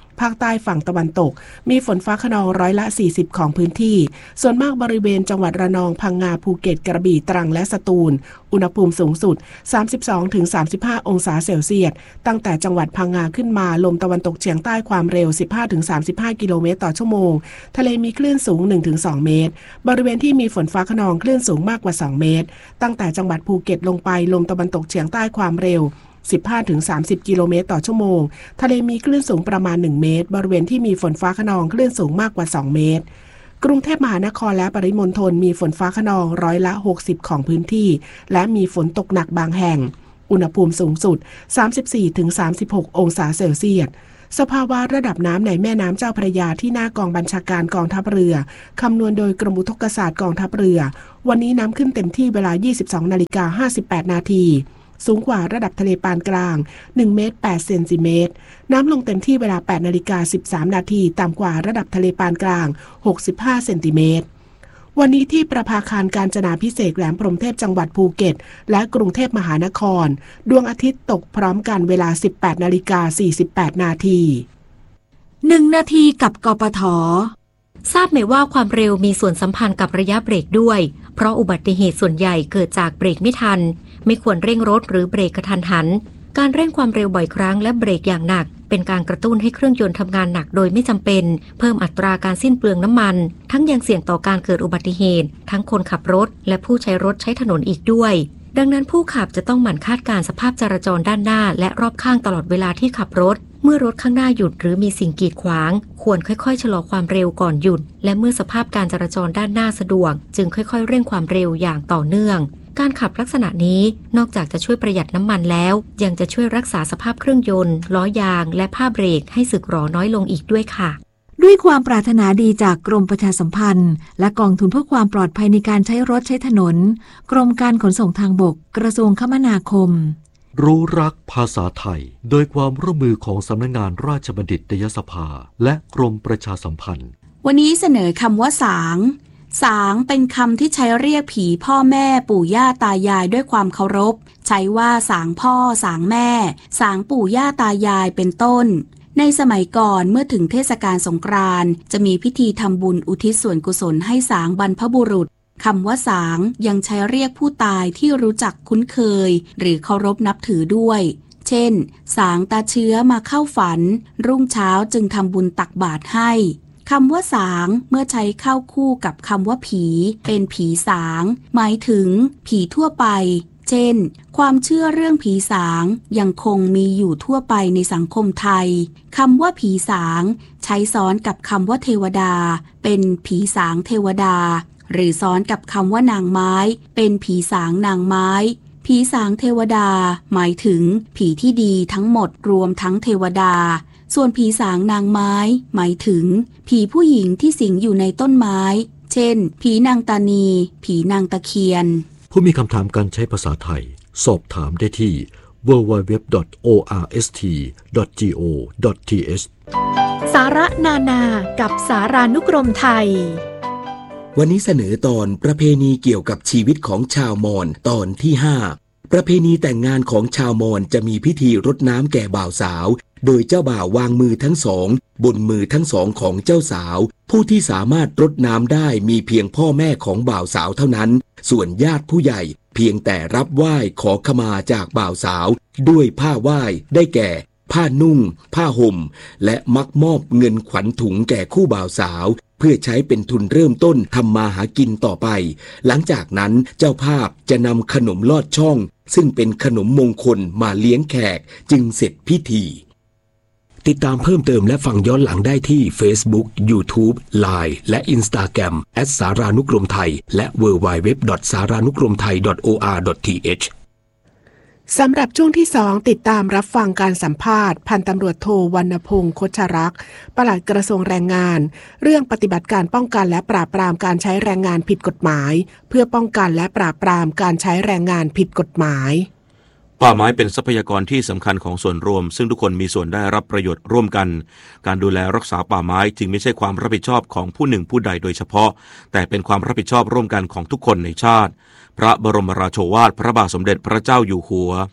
ภาคใต้ฝั่งตะวันตกมีฝนฟ้าคะนองร้อยละสี่สิบของพื้นที่ส่วนมากบริเวณจังหวัดระนองพังงาภูเก็ตกระบี่ตรังและสตูลอุณหภูมิสูงสุด สามสิบสองถึงสามสิบห้า องศาเซลเซียสตั้งแต่จังหวัดพังงาขึ้นมาลมตะวันตกเฉียงใต้ความเร็ว สิบห้าถึงสามสิบห้า กิโลเมตรต่อชั่วโมงทะเลมีคลื่นสูง หนึ่งถึงสอง เมตรบริเวณที่มีฝนฟ้าคะนองคลื่นสูงมากกว่าสองเมตรตั้งแต่จังหวัดภูเก็ตลงไปลมตะวันตกเฉียงใต้ความเร็วสิบห้าถึงสามสิบ กิโลเมตรต่อชั่วโมงทะเลมีคลื่นสูงประมาณหนึ่งเมตรบริเวณที่มีฝนฟ้าคะนองคลื่นสูงมากกว่าสองเมตรกรุงเทพมหานครและปริมณฑลมีฝนฟ้าคะนองร้อยละหกสิบของพื้นที่และมีฝนตกหนักบางแห่งอุณหภูมิสูงสุด สามสิบสี่ถึงสามสิบหก องศาเซลเซียสสภาวะระดับน้ำในแม่น้ำเจ้าพระยาที่หน้ากองบัญชาการกองทัพเรือคำนวณโดยกรมอุทกศาสตร์กองทัพเรือวันนี้น้ำขึ้นเต็มที่เวลา ยี่สิบสองนาฬิกาห้าสิบแปด นาทีสูงกว่าระดับทะเลปานกลางหนึ่งเมตรแปดเซนติเมตรน้ำลงเต็มที่เวลา แปดนาฬิกาสิบสาม นาทีต่ำกว่าระดับทะเลปานกลางหกสิบห้าเซนติเมตรวันนี้ที่ประภาคารกาญจนาภิเษกแหลมพรหมเทพจังหวัดภูเก็ตและกรุงเทพมหานครดวงอาทิตย์ตกพร้อมกันเวลา สิบแปดนาฬิกาสี่สิบแปด นาที
หนึ่งนาทีกับกปท.ทราบไหมว่าความเร็วมีส่วนสัมพันธ์กับระยะเบรกด้วยเพราะอุบัติเหตุส่วนใหญ่เกิดจากเบรกไม่ทันไม่ควรเร่งรถหรือเบรกกระทันหันการเร่งความเร็วบ่อยครั้งและเบรกอย่างหนักเป็นการกระตุ้นให้เครื่องยนต์ทำงานหนักโดยไม่จำเป็นเพิ่มอัตราการสิ้นเปลืองน้ำมันทั้งยังเสี่ยงต่อการเกิดอุบัติเหตุทั้งคนขับรถและผู้ใช้รถใช้ถนนอีกด้วยดังนั้นผู้ขับจะต้องหมั่นคาดการณ์สภาพจราจรด้านหน้าและรอบข้างตลอดเวลาที่ขับรถเมื่อรถข้างหน้าหยุดหรือมีสิ่งกีดขวางควรค่อยๆชะลอความเร็วก่อนหยุดและเมื่อสภาพการจราจรด้านหน้าสะดวกจึงค่อยๆเร่งความเร็วอย่างต่อเนื่องการขับลักษณะนี้นอกจากจะช่วยประหยัดน้ำมันแล้วยังจะช่วยรักษาสภาพเครื่องยนต์ล้อยางและผ้าเบรกให้สึกหรอน้อยลงอีกด้วยค่ะ
ด้วยความปรารถนาดีจากกรมประชาสัมพันธ์และกองทุนเพื่อความปลอดภัยในการใช้รถใช้ถนนกรมการขนส่งทางบกกระทรวงคมนาคม
รู้รักภาษาไทยโดยความร่วมมือของสำนักงานราชบัณฑิตยสภาและกรมประชาสัมพันธ์
วันนี้เสนอคำว่าสางสางเป็นคำที่ใช้เรียกผีพ่อแม่ปู่ย่าตายายด้วยความเคารพใช้ว่าสางพ่อสางแม่สางปู่ย่าตายายเป็นต้นในสมัยก่อนเมื่อถึงเทศกาลสงกรานต์จะมีพิธีทำบุญอุทิศส่วนกุศลให้สางบรรพบุรุษคำว่าสางยังใช้เรียกผู้ตายที่รู้จักคุ้นเคยหรือเคารพนับถือด้วยเช่นสางตาเชื้อมาเข้าฝันรุ่งเช้าจึงทำบุญตักบาตรให้คำว่าสางเมื่อใช้เข้าคู่กับคำว่าผีเป็นผีสางหมายถึงผีทั่วไปเช่นความเชื่อเรื่องผีสางยังคงมีอยู่ทั่วไปในสังคมไทยคำว่าผีสางใช้ซ้อนกับคำว่าเทวดาเป็นผีสางเทวดาหรือซ้อนกับคำว่านางไม้เป็นผีสางนางไม้ผีสางเทวดาหมายถึงผีที่ดีทั้งหมดรวมทั้งเทวดาส่วนผีสางนางไม้หมายถึงผีผู้หญิงที่สิงอยู่ในต้นไม้เช่นผีนางตานีผีนางตะเคียน
ผู้มีคำถามการใช้ภาษาไทยสอบถามได้ที่ ดับเบิลยู ดับเบิลยู ดับเบิลยู ดอท โอ อาร์ เอส ที ดอท จี โอ ดอท ที เอช
สาระนานากับสารานุกรมไทย
วันนี้เสนอตอนประเพณีเกี่ยวกับชีวิตของชาวมอญตอนที่ห้าประเพณีแต่งงานของชาวมอญจะมีพิธีรดน้ำแก่บ่าวสาวโดยเจ้าบ่าววางมือทั้งสองบนมือทั้งสองของเจ้าสาวผู้ที่สามารถรดน้ำได้มีเพียงพ่อแม่ของบ่าวสาวเท่านั้นส่วนญาติผู้ใหญ่เพียงแต่รับไหว้ขอขมาจากบ่าวสาวด้วยผ้าไหว้ได้แก่ผ้านุ่งผ้าห่มและมักมอบเงินขวัญถุงแก่คู่บ่าวสาวเพื่อใช้เป็นทุนเริ่มต้นทำมาหากินต่อไปหลังจากนั้นเจ้าภาพจะนำขนมลอดช่องซึ่งเป็นขนมมงคลมาเลี้ยงแขกจึงเสร็จพิธีติดตามเพิ่มเติมและฟังย้อนหลังได้ที่ Facebook YouTube ไลน์ และ Instagram แอท สารานุกรมไทยและ ดับเบิลยู ดับเบิลยู ดับเบิลยู ดอท สารานุกรมไทย ดอท โอ อาร์ ดอท ที เอช
สำหรับช่วงที่สองติดตามรับฟังการสัมภาษณ์พันตำรวจโทวรรณพงษ์คชรักษ์ปลัดกระทรวงแรงงานเรื่องปฏิบัติการป้องกันและปราบปรามการใช้แรงงานผิดกฎหมายเพื่อป้องกันและปราบปรามการใช้แรงงานผิดกฎหมาย
ป่าไม้เป็นทรัพยากรที่สำคัญของส่วนรวมซึ่งทุกคนมีส่วนได้รับประโยชน์ร่วมกันการดูแลรักษาป่าไม้จึงไม่ใช่ความรับผิดชอบของผู้หนึ่งผู้ใดโดยเฉพาะแต่เป็นความรับผิดชอบร่วมกันของทุกคนในชาติพระบรมราโชวาทพระบาทสมเด็จพระเจ้าอยู่หัว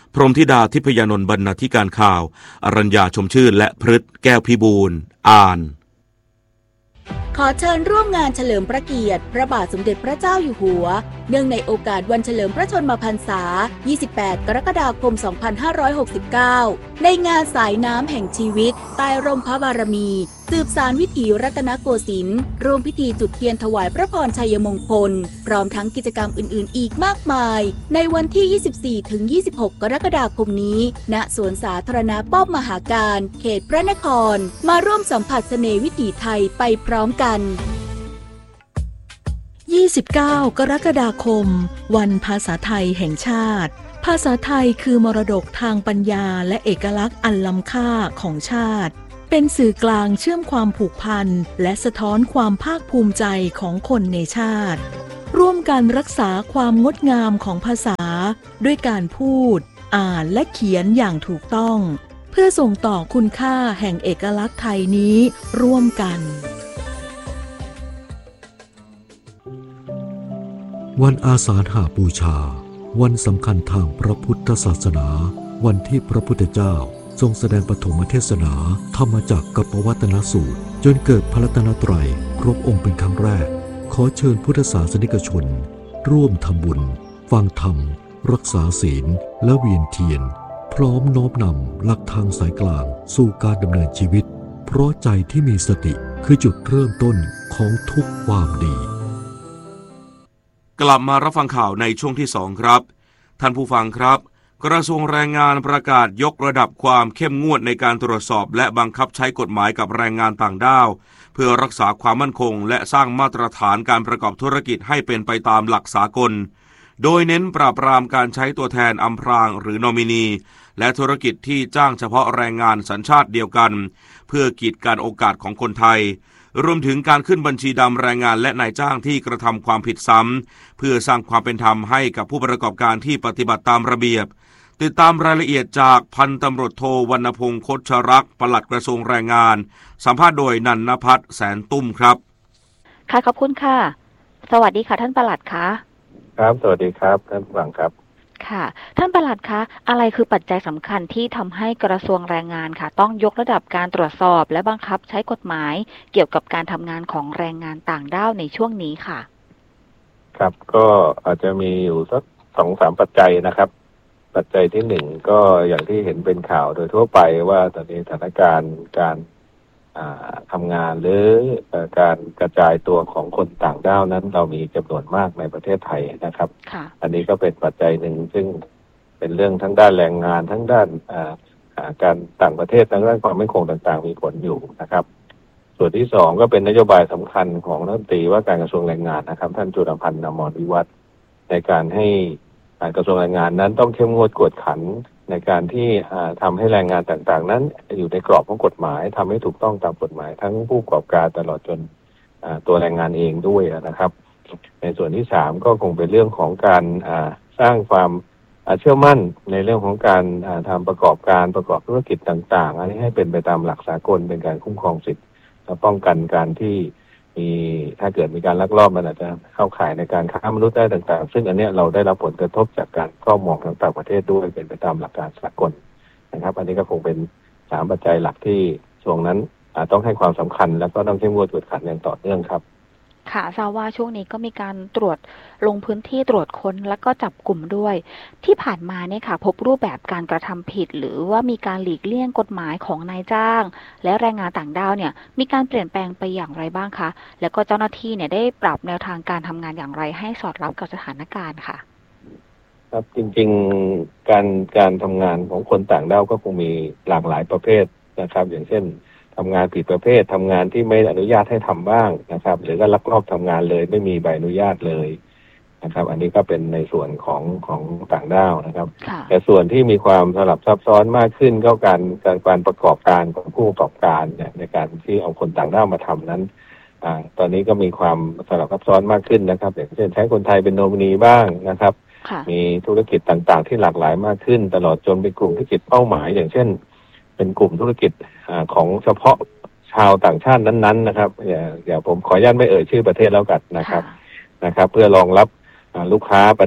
พรหมธิดาทิพยานนท์บรรณาธิการข่าวอรัญญาชมชื่นและพฤทธิ์แก้วพิบูลย์อ่าน
ขอเชิญร่วมงานเฉลิมพระเกียรติพระบาทสมเด็จพระเจ้าอยู่หัวเนื่องในโอกาสวันเฉลิมพระชนมพรรษายี่สิบแปดกรกฎาคมสองพันห้าร้อยหกสิบเก้าในงานสายน้ำแห่งชีวิตใต้ร่มพระบารมีสืบสานวิถีรัตนโกสินทร์ร่วมพิธีจุดเทียนถวายพระพรชัยมงคลพร้อมทั้งกิจกรรมอื่นๆอีกมากมายในวันที่ ยี่สิบสี่ถึงยี่สิบหก กรกฎาคมนี้ณสวนสาธารณะป้อมมหาการเขตพระนครมาร่วมสัมผัสเสน่ห์วิถีไทยไปพร้อมกัน
ยี่สิบเก้ากรกฎาคมวันภาษาไทยแห่งชาติภาษาไทยคือมรดกทางปัญญาและเอกลักษณ์อันล้ำค่าของชาติเป็นสื่อกลางเชื่อมความผูกพันและสะท้อนความภาคภูมิใจของคนในชาติร่วมกันรักษาความงดงามของภาษาด้วยการพูดอ่านและเขียนอย่างถูกต้องเพื่อส่งต่อคุณค่าแห่งเอกลักษณ์ไทยนี้ร่วมกัน
วันอาสาฬหบูชาวันสำคัญทางพระพุทธศาสนาวันที่พระพุทธเจ้าทรงแสดงปฐมเทศนาธรรมจักรกับปวัตนสูตรจนเกิดพระรัตนตรัยครบองค์เป็นครั้งแรกขอเชิญพุทธศาสนิกชนร่วมทำบุญฟังธรรมรักษาศีลและเวียนเทียนพร้อมน้อมนำหลักทางสายกลางสู่การดำเนินชีวิตเพราะใจที่มีสติคือจุดเริ่มต้นของทุกความดี
กลับมารับฟังข่าวในช่วงที่สองครับท่านผู้ฟังครับกระทรวงแรงงานประกาศยกระดับความเข้มงวดในการตรวจสอบและบังคับใช้กฎหมายกับแรงงานต่างด้าวเพื่อรักษาความมั่นคงและสร้างมาตรฐานการประกอบธุรกิจให้เป็นไปตามหลักสากลโดยเน้นปราบปรามการใช้ตัวแทนอำพรางหรือนอมินีและธุรกิจที่จ้างเฉพาะแรงงานสัญชาติเดียวกันเพื่อกีดกันโอกาสของคนไทยรวมถึงการขึ้นบัญชีดำแรงงานและนายจ้างที่กระทำความผิดซ้ำเพื่อสร้างความเป็นธรรมให้กับผู้ประกอบการที่ปฏิบัติตามระเบียบติดตามรายละเอียดจากพันตำรวจโทวรรณพงษ์คชรักษ์ปลัดกระทรวงแรงงานสัมภาษณ์โดยนันนภัทรแสนตุ้มครับ
ค่ะขอบคุณค่ะสวัสดีค่ะท่านปลัดคะ
ครับสวัสดีครับท่านผู้ฟังครับ
ค่ะท่านปลัดคะอะไรคือปัจจัยสำคัญที่ทำให้กระทรวงแรงงานค่ะต้องยกระดับการตรวจสอบและบังคับใช้กฎหมายเกี่ยวกับการทำงานของแรงงานต่างด้าวในช่วงนี้ค่ะ
ครับก็อาจจะมีอยู่สักสองสามปัจจัยนะครับปัจจัยที่หนึ่งก็อย่างที่เห็นเป็นข่าวโดยทั่วไปว่าตอนนี้สถานการณ์การทำงานหรือการกระจายตัวของคนต่างด้าวนั้นเรามีจำนวนมากในประเทศไทยนะครับอันนี้ก็เป็นปัจจัยหนึ่งซึ่งเป็นเรื่องทั้งด้านแรงงานทั้งด้านการต่างประเทศทั้งด้านความมั่นคงต่างๆมีผลอยู่นะครับส่วนที่สองก็เป็นนโยบายสำคัญของรัฐมนตรีว่าการกระทรวงแรงงานนะครับท่านจุลพันธ์ อมรวิวัฒน์ในการให้กระทรวงแรงงานนั้นต้องเข้มงวดกวดขันในการที่ทำให้แรงงานต่างๆนั้นอยู่ในกรอบของกฎหมายทำให้ถูกต้องตามกฎหมายทั้งผู้ประกอบการตลอดจนตัวแรงงานเองด้วยนะครับในส่วนที่สามก็คงเป็นเรื่องของการสร้างความเชื่อมั่นในเรื่องของการทำประกอบการประกอบธุรกิจต่างๆอันนี้ให้เป็นไปตามหลักสากลเป็นการคุ้มครองสิทธิและป้องกันการที่มีถ้าเกิดมีการลักลอบมันอาจจะเข้าข่ายในการค้ามนุษย์ได้ต่างๆซึ่งอันนี้เราได้รับผลกระทบจากการเข้ามองทางต่างประเทศด้วยเป็นไปตามหลักการสากลนะครับอันนี้ก็คงเป็นสามปัจจัยหลักที่ช่วงนั้นต้องให้ความสำคัญแล้วก็ต้องเข้มงวดกวดขันอย่างต่อเนื่องครับ
ค่ะทราบว่าช่วงนี้ก็มีการตรวจลงพื้นที่ตรวจค้นแล้วก็จับกลุ่มด้วยที่ผ่านมาเนี่ยค่ะพบรูปแบบการกระทำผิดหรือว่ามีการหลีกเลี่ยงกฎหมายของนายจ้างและแรงงานต่างด้าวเนี่ยมีการเปลี่ยนแปลงไปอย่างไรบ้างคะแล้วก็เจ้าหน้าที่เนี่ยได้ปรับแนวทางการทำงานอย่างไรให้สอดรับกับสถานการณ์ค่ะ
ครับจริงๆการการทำงานของคนต่างด้าวก็คงมีหลากหลายประเภทนะครับอย่างเช่นทำงานผิดประเภททำงานที่ไม่อนุญาตให้ทำบ้างนะครับหรือก็ลักลอบทำงานเลยไม่มีใบอนุญาตเลยนะครับอันนี้ก็เป็นในส่วนของของต่างด้าวนะครับแต่ส่วนที่มีความสลับซับซ้อนมากขึ้นก็การการการประกอบการของผู้ประกอบการเนี่ยในการที่เอาคนต่างด้าวมาทำนั้นอ่าตอนนี้ก็มีความสลับซับซ้อนมากขึ้นนะครับอย่างเช่นใช้คนไทยเป็นโนมินีบ้างนะครับมีธุรกิจต่างๆที่หลากหลายมากขึ้นตลอดจนเป็นกลุ่มธุรกิจเป้าหมายอย่างเช่นเป็นกลุ่มธุรกิจของเฉพาะชาวต่างชาตินั้นๆนะครับอย่าอย่าผมขออนุญาตไม่เอ่ยชื่อประเทศแล้วกันนะครับนะครับเพื่อรองรับลูกค้าประเทศ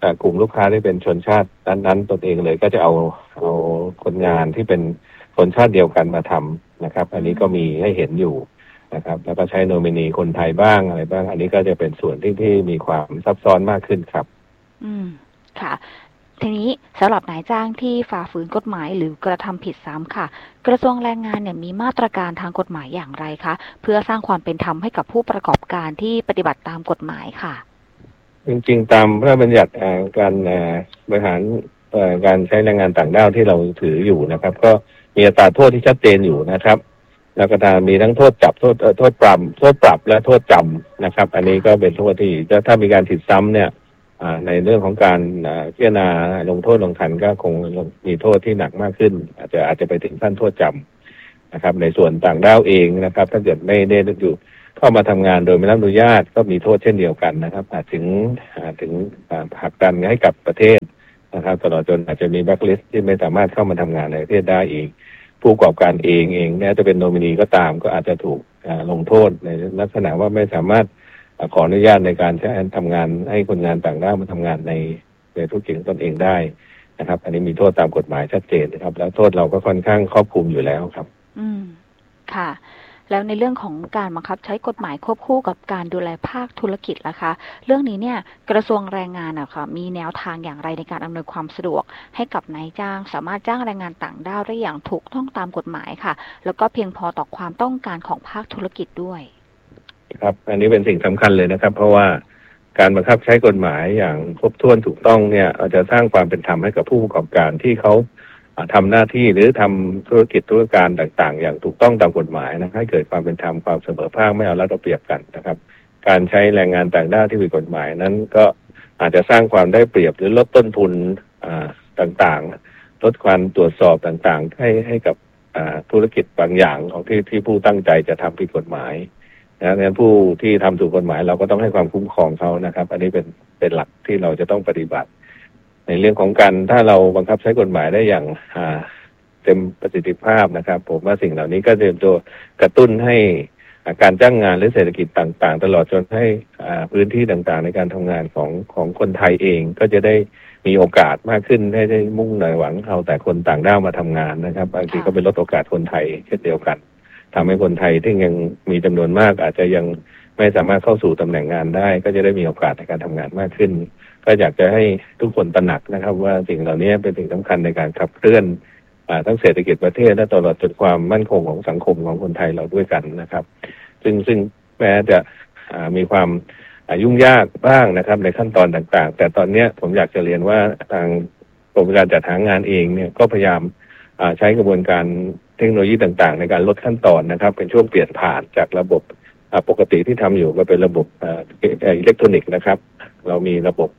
กลุ่มลูกค้าที่เป็นชนชาตินั้นๆตนเองเลยก็จะเอาเอาคนงานที่เป็นชนชาติเดียวกันมาทำนะครับอันนี้ก็มีให้เห็นอยู่นะครับแล้วก็ใช้โนมินีคนไทยบ้างอะไรบ้างอันนี้ก็จะเป็นส่วนที่ที่มีความซับซ้อนมากขึ้นครับ
อืมค่ะทีนี้สำหรับนายจ้างที่ฝ่าฝืนกฎหมายหรือกระทำผิดซ้ำค่ะกระทรวงแรงงานเนี่ยมีมาตรการทางกฎหมายอย่างไรคะเพื่อสร้างความเป็นธรรมให้กับผู้ประกอบการที่ปฏิบัติตามกฎหมายค่ะ
จริงๆตามพระราชบัญญัติการบริหารการใช้แรงงานต่างด้าวที่เราถืออยู่นะครับก็มีอัตราโทษที่ชัดเจนอยู่นะครับแล้วก็มีทั้งโทษจับโทษโทษปรับโทษปรับและโทษจำนะครับอันนี้ก็เป็นโทษที่ถ้ามีการผิดซ้ำเนี่ยในเรื่องของการพิจารณาลงโทษลงทันก็คงมีโทษที่หนักมากขึ้นอาจจะอาจจะไปถึงขั้นโทษจำนะครับในส่วนต่างด้าวเองนะครับถ้าเกิดไม่ได้อยู่เข้ามาทำงานโดยไม่รับอนุญาตก็มีโทษเช่นเดียวกันนะครับอาจถึงอาจถึงผลักดันให้กับประเทศนะครับตลอดจนอาจจะมีแบล็คลิสต์ที่ไม่สามารถเข้ามาทำงานในประเทศได้อีกผู้ประกอบการเองเองแม้จะเป็นโนมินีก็ตามก็อาจจะถูกลงโทษในลักษณะว่าไม่สามารถขออนุญาตในการใช้ทำงานให้คนงานต่างด้าวมาทำงานในในธุรกิจตนเองได้นะครับอันนี้มีโทษตามกฎหมายชัดเจนนะครับแล้วโทษเราก็ค่อนข้างครอบคลุมอยู่แล้วครับ
อืมค่ะแล้วในเรื่องของการบังคับใช้กฎหมายควบคู่กับการดูแลภาคธุรกิจล่ะคะเรื่องนี้เนี่ยกระทรวงแรงงานอะค่ะมีแนวทางอย่างไรในการอำนวยความสะดวกให้กับนายจ้างสามารถจ้างแรงงานต่างด้าวได้อย่างถูกต้องตามกฎหมายค่ะแล้วก็เพียงพอต่อความต้องการของภาคธุรกิจด้วย
ครับอันนี้เป็นสิ่งสำคัญเลยนะครับเพราะว่าการบังคับใช้กฎหมายอย่างครบถ้วนถูกต้องเนี่ยอาจจะสร้างความเป็นธรรมให้กับผู้ประกอบการที่เขาทำหน้าที่หรือทำธุรกิจธุรการต่างๆอย่างถูกต้องตามกฎหมายนะให้เกิดความเป็นธรรมความเสมอภาคไม่เอารัดเอาเปรียบกันนะครับการใช้แรงงานต่างด้าวที่ผิดกฎหมายนั้นก็อาจจะสร้างความได้เปรียบหรือลดต้นทุนต่างๆลดความตรวจสอบต่างๆให้ให้กับธุรกิจบางอย่างของที่ที่ผู้ตั้งใจจะทำผิดกฎหมายนะงั้นผู้ที่ทำถูกกฎหมายเราก็ต้องให้ความคุ้มครองเขานะครับอันนี้เป็นเป็นหลักที่เราจะต้องปฏิบัติในเรื่องของการถ้าเราบังคับใช้กฎหมายได้อย่างเต็มประสิทธิภาพนะครับผมว่าสิ่งเหล่านี้ก็จะเป็นตัวกระตุ้นให้การจ้างงานหรือเศรษฐกิจต่างๆตลอดจนให้พื้นที่ต่างๆในการทำงานของของคนไทยเองก็จะได้มีโอกาสมากขึ้นให้ได้มุ่งหน่อยหวังเอาแต่คนต่างด้าวมาทำงานนะครับบางทีก็เป็นลดโอกาสคนไทยเช่นเดียวกันทำให้คนไทยที่ยังมีจำนวนมากอาจจะยังไม่สามารถเข้าสู่ตำแหน่งงานได้ก็จะได้มีโอกาสในการทำงานมากขึ้นก็อยากจะให้ทุกคนตระหนักนะครับว่าสิ่งเหล่านี้เป็นสิ่งสำคัญในการขับเคลื่อนทั้งเศรษฐกิจประเทศและตลอดจนความมั่นคงของสังคมของคนไทยเราด้วยกันนะครับซึ่งซึ่งแม้จะมีความยุ่งยากบ้างนะครับในขั้นตอนต่างๆแต่ตอนนี้ผมอยากจะเรียนว่าทางกรมการจัดหางานเองเนี่ยก็พยายามใช้กระบวนการเทคโนโลยีต่างๆในการลดขั้นตอนนะครับเป็นช่วงเปลี่ยนผ่านจากระบบปกติที่ทำอยู่ก็เป็นระบบอิเล็กทรอนิกส์นะครับเรามีระบบ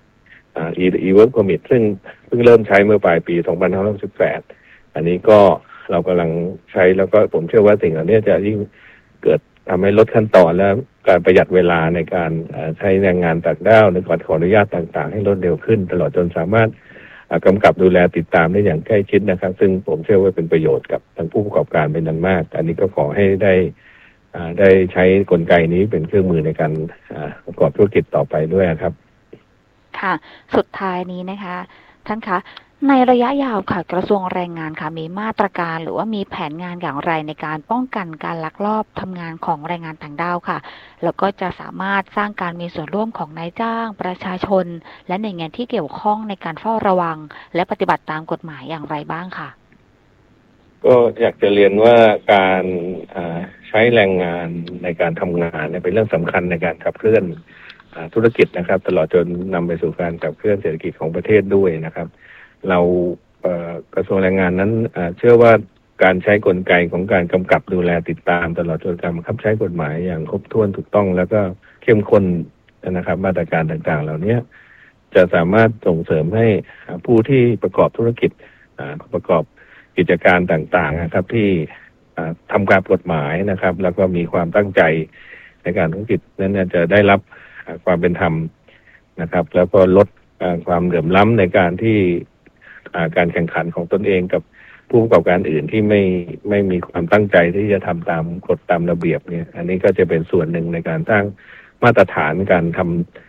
e-work permit ซึ่งเพิ่งเริ่มใช้เมื่อปลายปีสองพันห้าร้อยสิบแปดอันนี้ก็เรากำลังใช้แล้วก็ผมเชื่อว่าสิ่งเหล่านี้จะยิ่งเกิดทำให้ลดขั้นตอนและการประหยัดเวลาในการใช้แรงงานต่างด้าวในการขออนุญาตต่างๆให้รวดเร็วขึ้นตลอดจนสามารถกำกับดูแลติดตามได้อย่างใกล้ชิดนะครับซึ่งผมเชื่อว่าเป็นประโยชน์กับทั้งผู้ประกอบการเป็นอย่างมากอันนี้ก็ขอให้ได้ได้ใช้กลไกนี้เป็นเครื่องมือในการประกอบธุรกิจต่อไปด้วยครับ
ค่ะสุดท้ายนี้นะคะท่านคะในระยะยาวค่ะกระทรวงแรงงานค่ะมีมาตรการหรือว่ามีแผนงานอย่างไรในการป้องกันการลักลอบทำงานของแรงงานต่างด้าวค่ะแล้วก็จะสามารถสร้างการมีส่วนร่วมของนายจ้างประชาชนและหน่วยงานที่เกี่ยวข้องในการเฝ้าระวังและปฏิบัติตามกฎหมายอย่างไรบ้างค่ะ
ก็อยากจะเรียนว่าการใช้แรงงานในการทำงานเป็นเรื่องสำคัญในการขับเคลื่อนธุรกิจนะครับตลอดจนนำไปสู่การขับเคลื่อนเศรษฐกิจของประเทศด้วยนะครับเรากระทรวงแรงงานนั้นเชื่อว่าการใช้กลไกของการกำกับดูแลติดตามตลอดจนการบังคับใช้กฎหมายอย่างครบถ้วนถูกต้องแล้วก็เข้มข้นนะครับมาตรการต่างๆเหล่านี้จะสามารถส่งเสริมให้ผู้ที่ประกอบธุรกิจประกอบกิจการต่างๆนะครับที่ทำการกฎหมายนะครับแล้วก็มีความตั้งใจในการธุรกิจนั้นจะได้รับความเป็นธรรมนะครับแล้วก็ลดความเหลื่อมล้ำในการที่การแข่งขันของตนเองกับผู้ประกอบการอื่นที่ไม่ไม่มีความตั้งใจที่จะทำตามกฎตามระเบียบเนี่ยอันนี้ก็จะเป็นส่วนหนึ่งในการสร้างมาตรฐานการทำ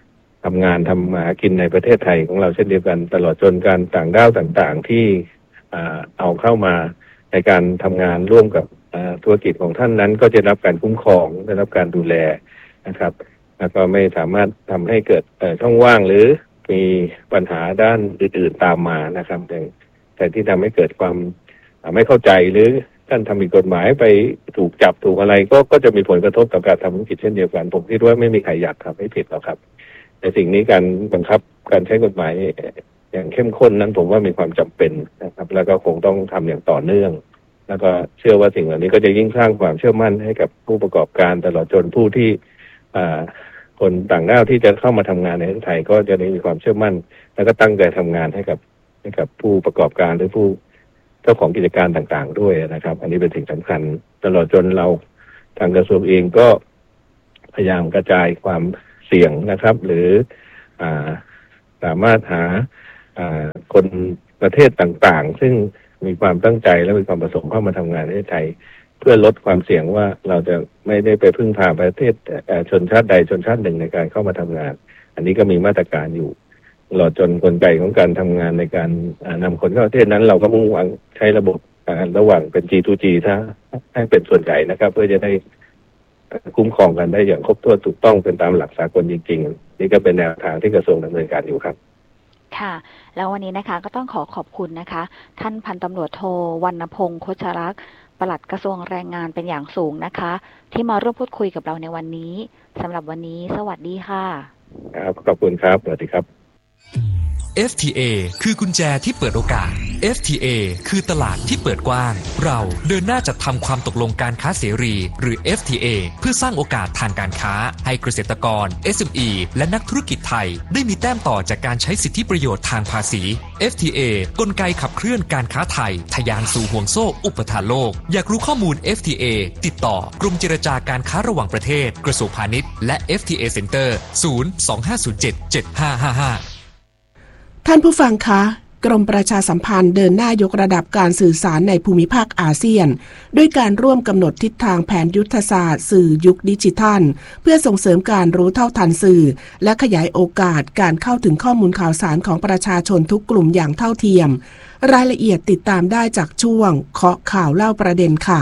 ทำงานทำมากินในประเทศไทยของเราเช่นเดียวกันตลอดจนการต่างด้าวต่างๆที่เอาเข้ามาในการทำงานร่วมกับธุรกิจของท่านนั้นก็จะรับการคุ้มครองได้รับการดูแลนะครับแล้วก็ไม่สามารถทำให้เกิดช่องว่างหรือมีปัญหาด้านอื่นๆตามมานะครับแต่ที่ทำให้เกิดความไม่เข้าใจหรือท่านทำผิดกฎหมายไปถูกจับถูกอะไรก็ก็จะมีผลกระทบต่อการทำธุรกิจเช่นเดียวกันผมคิดว่าไม่มีใครอยากทำให้ผิดหรอกครับในสิ่งนี้การบังคับการใช้กฎหมายอย่างเข้มข้นนั้นผมว่ามีความจำเป็นนะครับแล้วก็คงต้องทำอย่างต่อเนื่องแล้วก็เชื่อว่าสิ่งเหล่านี้ก็จะยิ่งสร้างความเชื่อมั่นให้กับผู้ประกอบการตลอดจนผู้ที่คนต่างด้าวที่จะเข้ามาทำงานในประเทศไทยก็จะได้มีความเชื่อมั่นแล้วก็ตั้งใจทำงานให้กับให้กับผู้ประกอบการหรือผู้เจ้าของกิจการต่างๆด้วยนะครับอันนี้เป็นสิ่งสำคัญตลอดจนเราทางกระทรวงเองก็พยายามกระจายความเสี่ยงนะครับหรืออ่าสามารถหาอ่าคนประเทศต่างๆซึ่งมีความตั้งใจและมีความประสงค์เข้ามาทำงานในประเทศไทยเพื่อลดความเสี่ยงว่าเราจะไม่ได้ไปพึ่งพาประเทศชนชาติใดชนชาติหนึ่งในการเข้ามาทำงานอันนี้ก็มีมาตรการอยู่ตลอดจนกลไกของการทำงานในการนำคนเข้าประเทศนั้นเราก็มุ่งหวังใช้ระบบระหว่างเป็น จี ทู จี ถ้าให้เป็นส่วนใหญ่นะครับเพื่อจะได้คุ้มครองกันได้อย่างครบถ้วนถูกต้องเป็นตามหลักสากลจริงๆนี่ก็เป็นแนวทางที่กระทรวงดำเนินการอยู่ครับ
ค่ะแล้ววันนี้นะคะก็ต้องขอขอบคุณนะคะท่านพันตำรวจโทวรรณพงษ์โคชรักษ์ปลัดกระทรวงแรงงานเป็นอย่างสูงนะคะที่มาร่วมพูดคุยกับเราในวันนี้สำหรับวันนี้สวัสดีค่ะ
ครับขอบคุณครับสวัสดีครับ
เอฟ ที เอ คือกุญแจที่เปิดโอกาส เอฟ ที เอ คือตลาดที่เปิดกว้างเราเดินหน้าจัดทำความตกลงการค้าเสรีหรือ เอฟ ที เอ เพื่อสร้างโอกาสทางการค้าให้เกษตรกร เอส เอ็ม อี และนักธุรกิจไทยได้มีแต้มต่อจากการใช้สิทธิประโยชน์ทางภาษี เอฟ ที เอ กลไกขับเคลื่อนการค้าไทยทะยานสู่ห่วงโซ่อุปทานโลกอยากรู้ข้อมูล เอฟ ที เอ ติดต่อกรมเจรจาการค้าระหว่างประเทศกระทรวงพาณิชย์และ เอฟ ที เอ Center ศูนย์ สอง ห้า ศูนย์ เจ็ด เจ็ด ห้า ห้า ห้า
ท่านผู้ฟังคะกรมประชาสัมพันธ์เดินหน้ายกระดับการสื่อสารในภูมิภาคอาเซียนด้วยการร่วมกำหนดทิศทางแผนยุทธศาสตร์สื่อยุคดิจิทัลเพื่อส่งเสริมการรู้เท่าทันสื่อและขยายโอกาสการเข้าถึงข้อมูลข่าวสารของประชาชนทุกกลุ่มอย่างเท่าเทียมรายละเอียดติดตามได้จากช่วงเคาะข่าวเล่าประเด็นค่ะ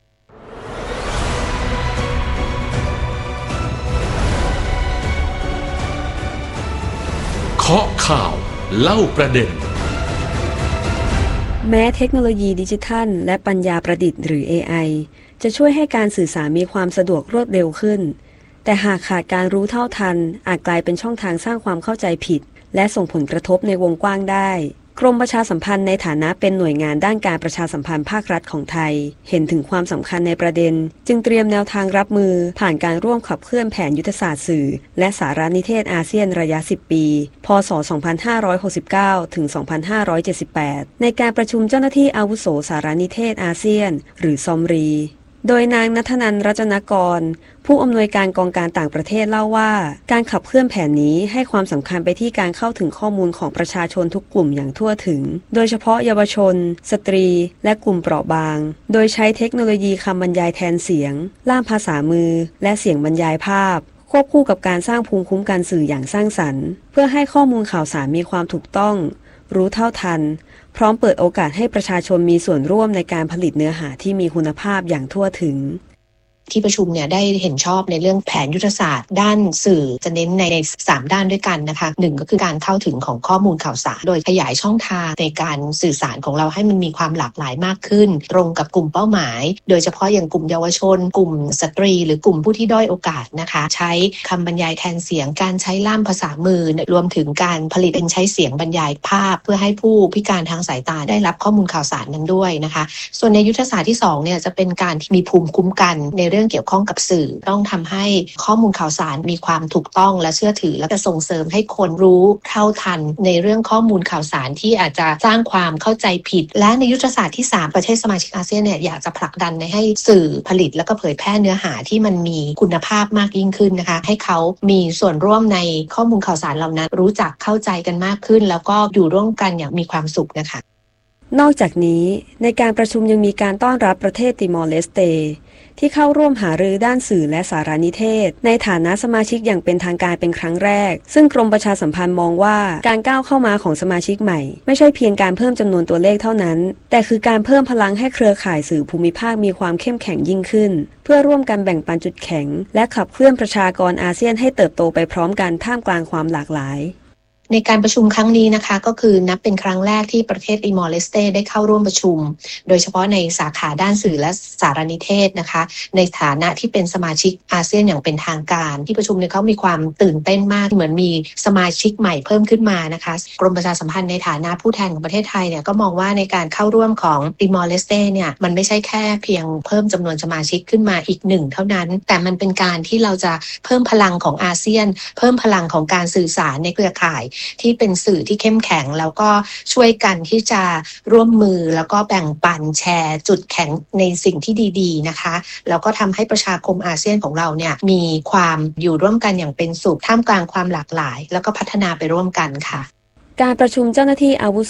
เคาะข่าวเล่าประเด็น
แม้เทคโนโลยีดิจิทัลและปัญญาประดิษฐ์หรือ เอ ไอ จะช่วยให้การสื่อสารมีความสะดวกรวดเร็วขึ้นแต่หากขาดการรู้เท่าทันอาจกลายเป็นช่องทางสร้างความเข้าใจผิดและส่งผลกระทบในวงกว้างได้กรมประชาสัมพันธ์ในฐานะเป็นหน่วยงานด้านการประชาสัมพันธ์ภาครัฐของไทยเห็นถึงความสำคัญในประเด็นจึงเตรียมแนวทางรับมือผ่านการร่วมขับเคลื่อนแผนยุทธศาสตร์สื่อและสารนิเทศอาเซียนระยะสิบปีพ.ศ. สองพันห้าร้อยหกสิบเก้า ถึง สองพันห้าร้อยเจ็ดสิบแปดในการประชุมเจ้าหน้าที่อาวุโสสารนิเทศอาเซียนหรือซอมรีโดยนางณัฐนันท์ รัตนกรผู้อำนวยการกองการต่างประเทศเล่าว่าการขับเคลื่อนแผนนี้ให้ความสำคัญไปที่การเข้าถึงข้อมูลของประชาชนทุกกลุ่มอย่างทั่วถึงโดยเฉพาะเยาวชนสตรีและกลุ่มเปราะบางโดยใช้เทคโนโลยีคำบรรยายแทนเสียงล่ามภาษามือและเสียงบรรยายภาพควบคู่กับการสร้างภูมิคุ้มกันสื่ออย่างสร้างสรรค์เพื่อให้ข้อมูลข่าวสารมีความถูกต้องรู้เท่าทันพร้อมเปิดโอกาสให้ประชาชนมีส่วนร่วมในการผลิตเนื้อหาที่มีคุณภาพอย่างทั่วถึง
ที่ประชุมเนี่ยได้เห็นชอบในเรื่องแผนยุทธศาสตร์ด้านสื่อจะเน้นในสามด้านด้วยกันนะคะหนึ่งก็คือการเข้าถึงของข้อมูลข่าวสารโดยขยายช่องทางในการสื่อสารของเราให้มันมีความหลากหลายมากขึ้นตรงกับกลุ่มเป้าหมายโดยเฉพาะอย่างกลุ่มเยาวชนกลุ่มสตรีหรือกลุ่มผู้ที่ด้อยโอกาสนะคะใช้คำบรรยายแทนเสียงการใช้ล่ามภาษามือรวมถึงการผลิตเป็นใช้เสียงบรรยายภาพเพื่อให้ผู้พิการทางสายตาได้รับข้อมูลข่าวสารนั้นด้วยนะคะส่วนในยุทธศาสตร์ที่สองเนี่ยจะเป็นการที่มีภูมิคุ้มกันในเรื่องเกี่ยวข้องกับสื่อต้องทำให้ข้อมูลข่าวสารมีความถูกต้องและเชื่อถือและจะส่งเสริมให้คนรู้เท่าทันในเรื่องข้อมูลข่าวสารที่อาจจะสร้างความเข้าใจผิดและในยุทธศาสตร์ที่สามประเทศสมาชิกอาเซียนเนี่ยอยากจะผลักดันให้สื่อผลิตและก็เผยแพร่เนื้อหาที่มันมีคุณภาพมากยิ่งขึ้นนะคะให้เขามีส่วนร่วมในข้อมูลข่าวสารเหล่านั้นรู้จักเข้าใจกันมากขึ้นแล้วก็อยู่ร่วมกันอย่างมีความสุขนะคะ
นอกจากนี้ในการประชุมยังมีการต้อนรับประเทศติมอร์เลสเตที่เข้าร่วมหารือด้านสื่อและสารนิเทศในฐานะสมาชิกอย่างเป็นทางการเป็นครั้งแรกซึ่งกรมประชาสัมพันธ์มองว่าการก้าวเข้ามาของสมาชิกใหม่ไม่ใช่เพียงการเพิ่มจำนวนตัวเลขเท่านั้นแต่คือการเพิ่มพลังให้เครือข่ายสื่อภูมิภาคมีความเข้มแข็งยิ่งขึ้นเพื่อร่วมกันแบ่งปันจุดแข็งและขับเคลื่อนประชากรอาเซียนให้เติบโตไปพร้อมกันท่ามกลางความหลากหลาย
ในการประชุมครั้งนี้นะคะก็คือนับเป็นครั้งแรกที่ประเทศติมอร์เลสเตได้เข้าร่วมประชุมโดยเฉพาะในสาขาด้านสื่อและสารนิเทศนะคะในฐานะที่เป็นสมาชิกอาเซียนอย่างเป็นทางการที่ประชุมเนี่ยเขามีความตื่นเต้นมากเหมือนมีสมาชิกใหม่เพิ่มขึ้นมานะคะกรมประชาสัมพันธ์ในฐานะผู้แทนของประเทศไทยเนี่ยก็มองว่าในการเข้าร่วมของติมอร์เลสเตเนี่ยมันไม่ใช่แค่เพียงเพิ่มจำนวนสมาชิกขึ้นมาอีกหนึ่งเท่านั้นแต่มันเป็นการที่เราจะเพิ่มพลังของอาเซียนเพิ่มพลังของการสื่อสารในเครือข่ายที่เป็นสื่อที่เข้มแข็งแล้วก็ช่วยกันที่จะร่วมมือแล้วก็แบ่งปันแชร์จุดแข็งในสิ่งที่ดีๆนะคะแล้วก็ทำให้ประชาคมอาเซียนของเราเนี่ยมีความอยู่ร่วมกันอย่างเป็นสุขท่ามกลางความหลากหลายแล้วก็พัฒนาไปร่วมกันค่ะ
การประชุมเจ้าหน้าที่อาวุโส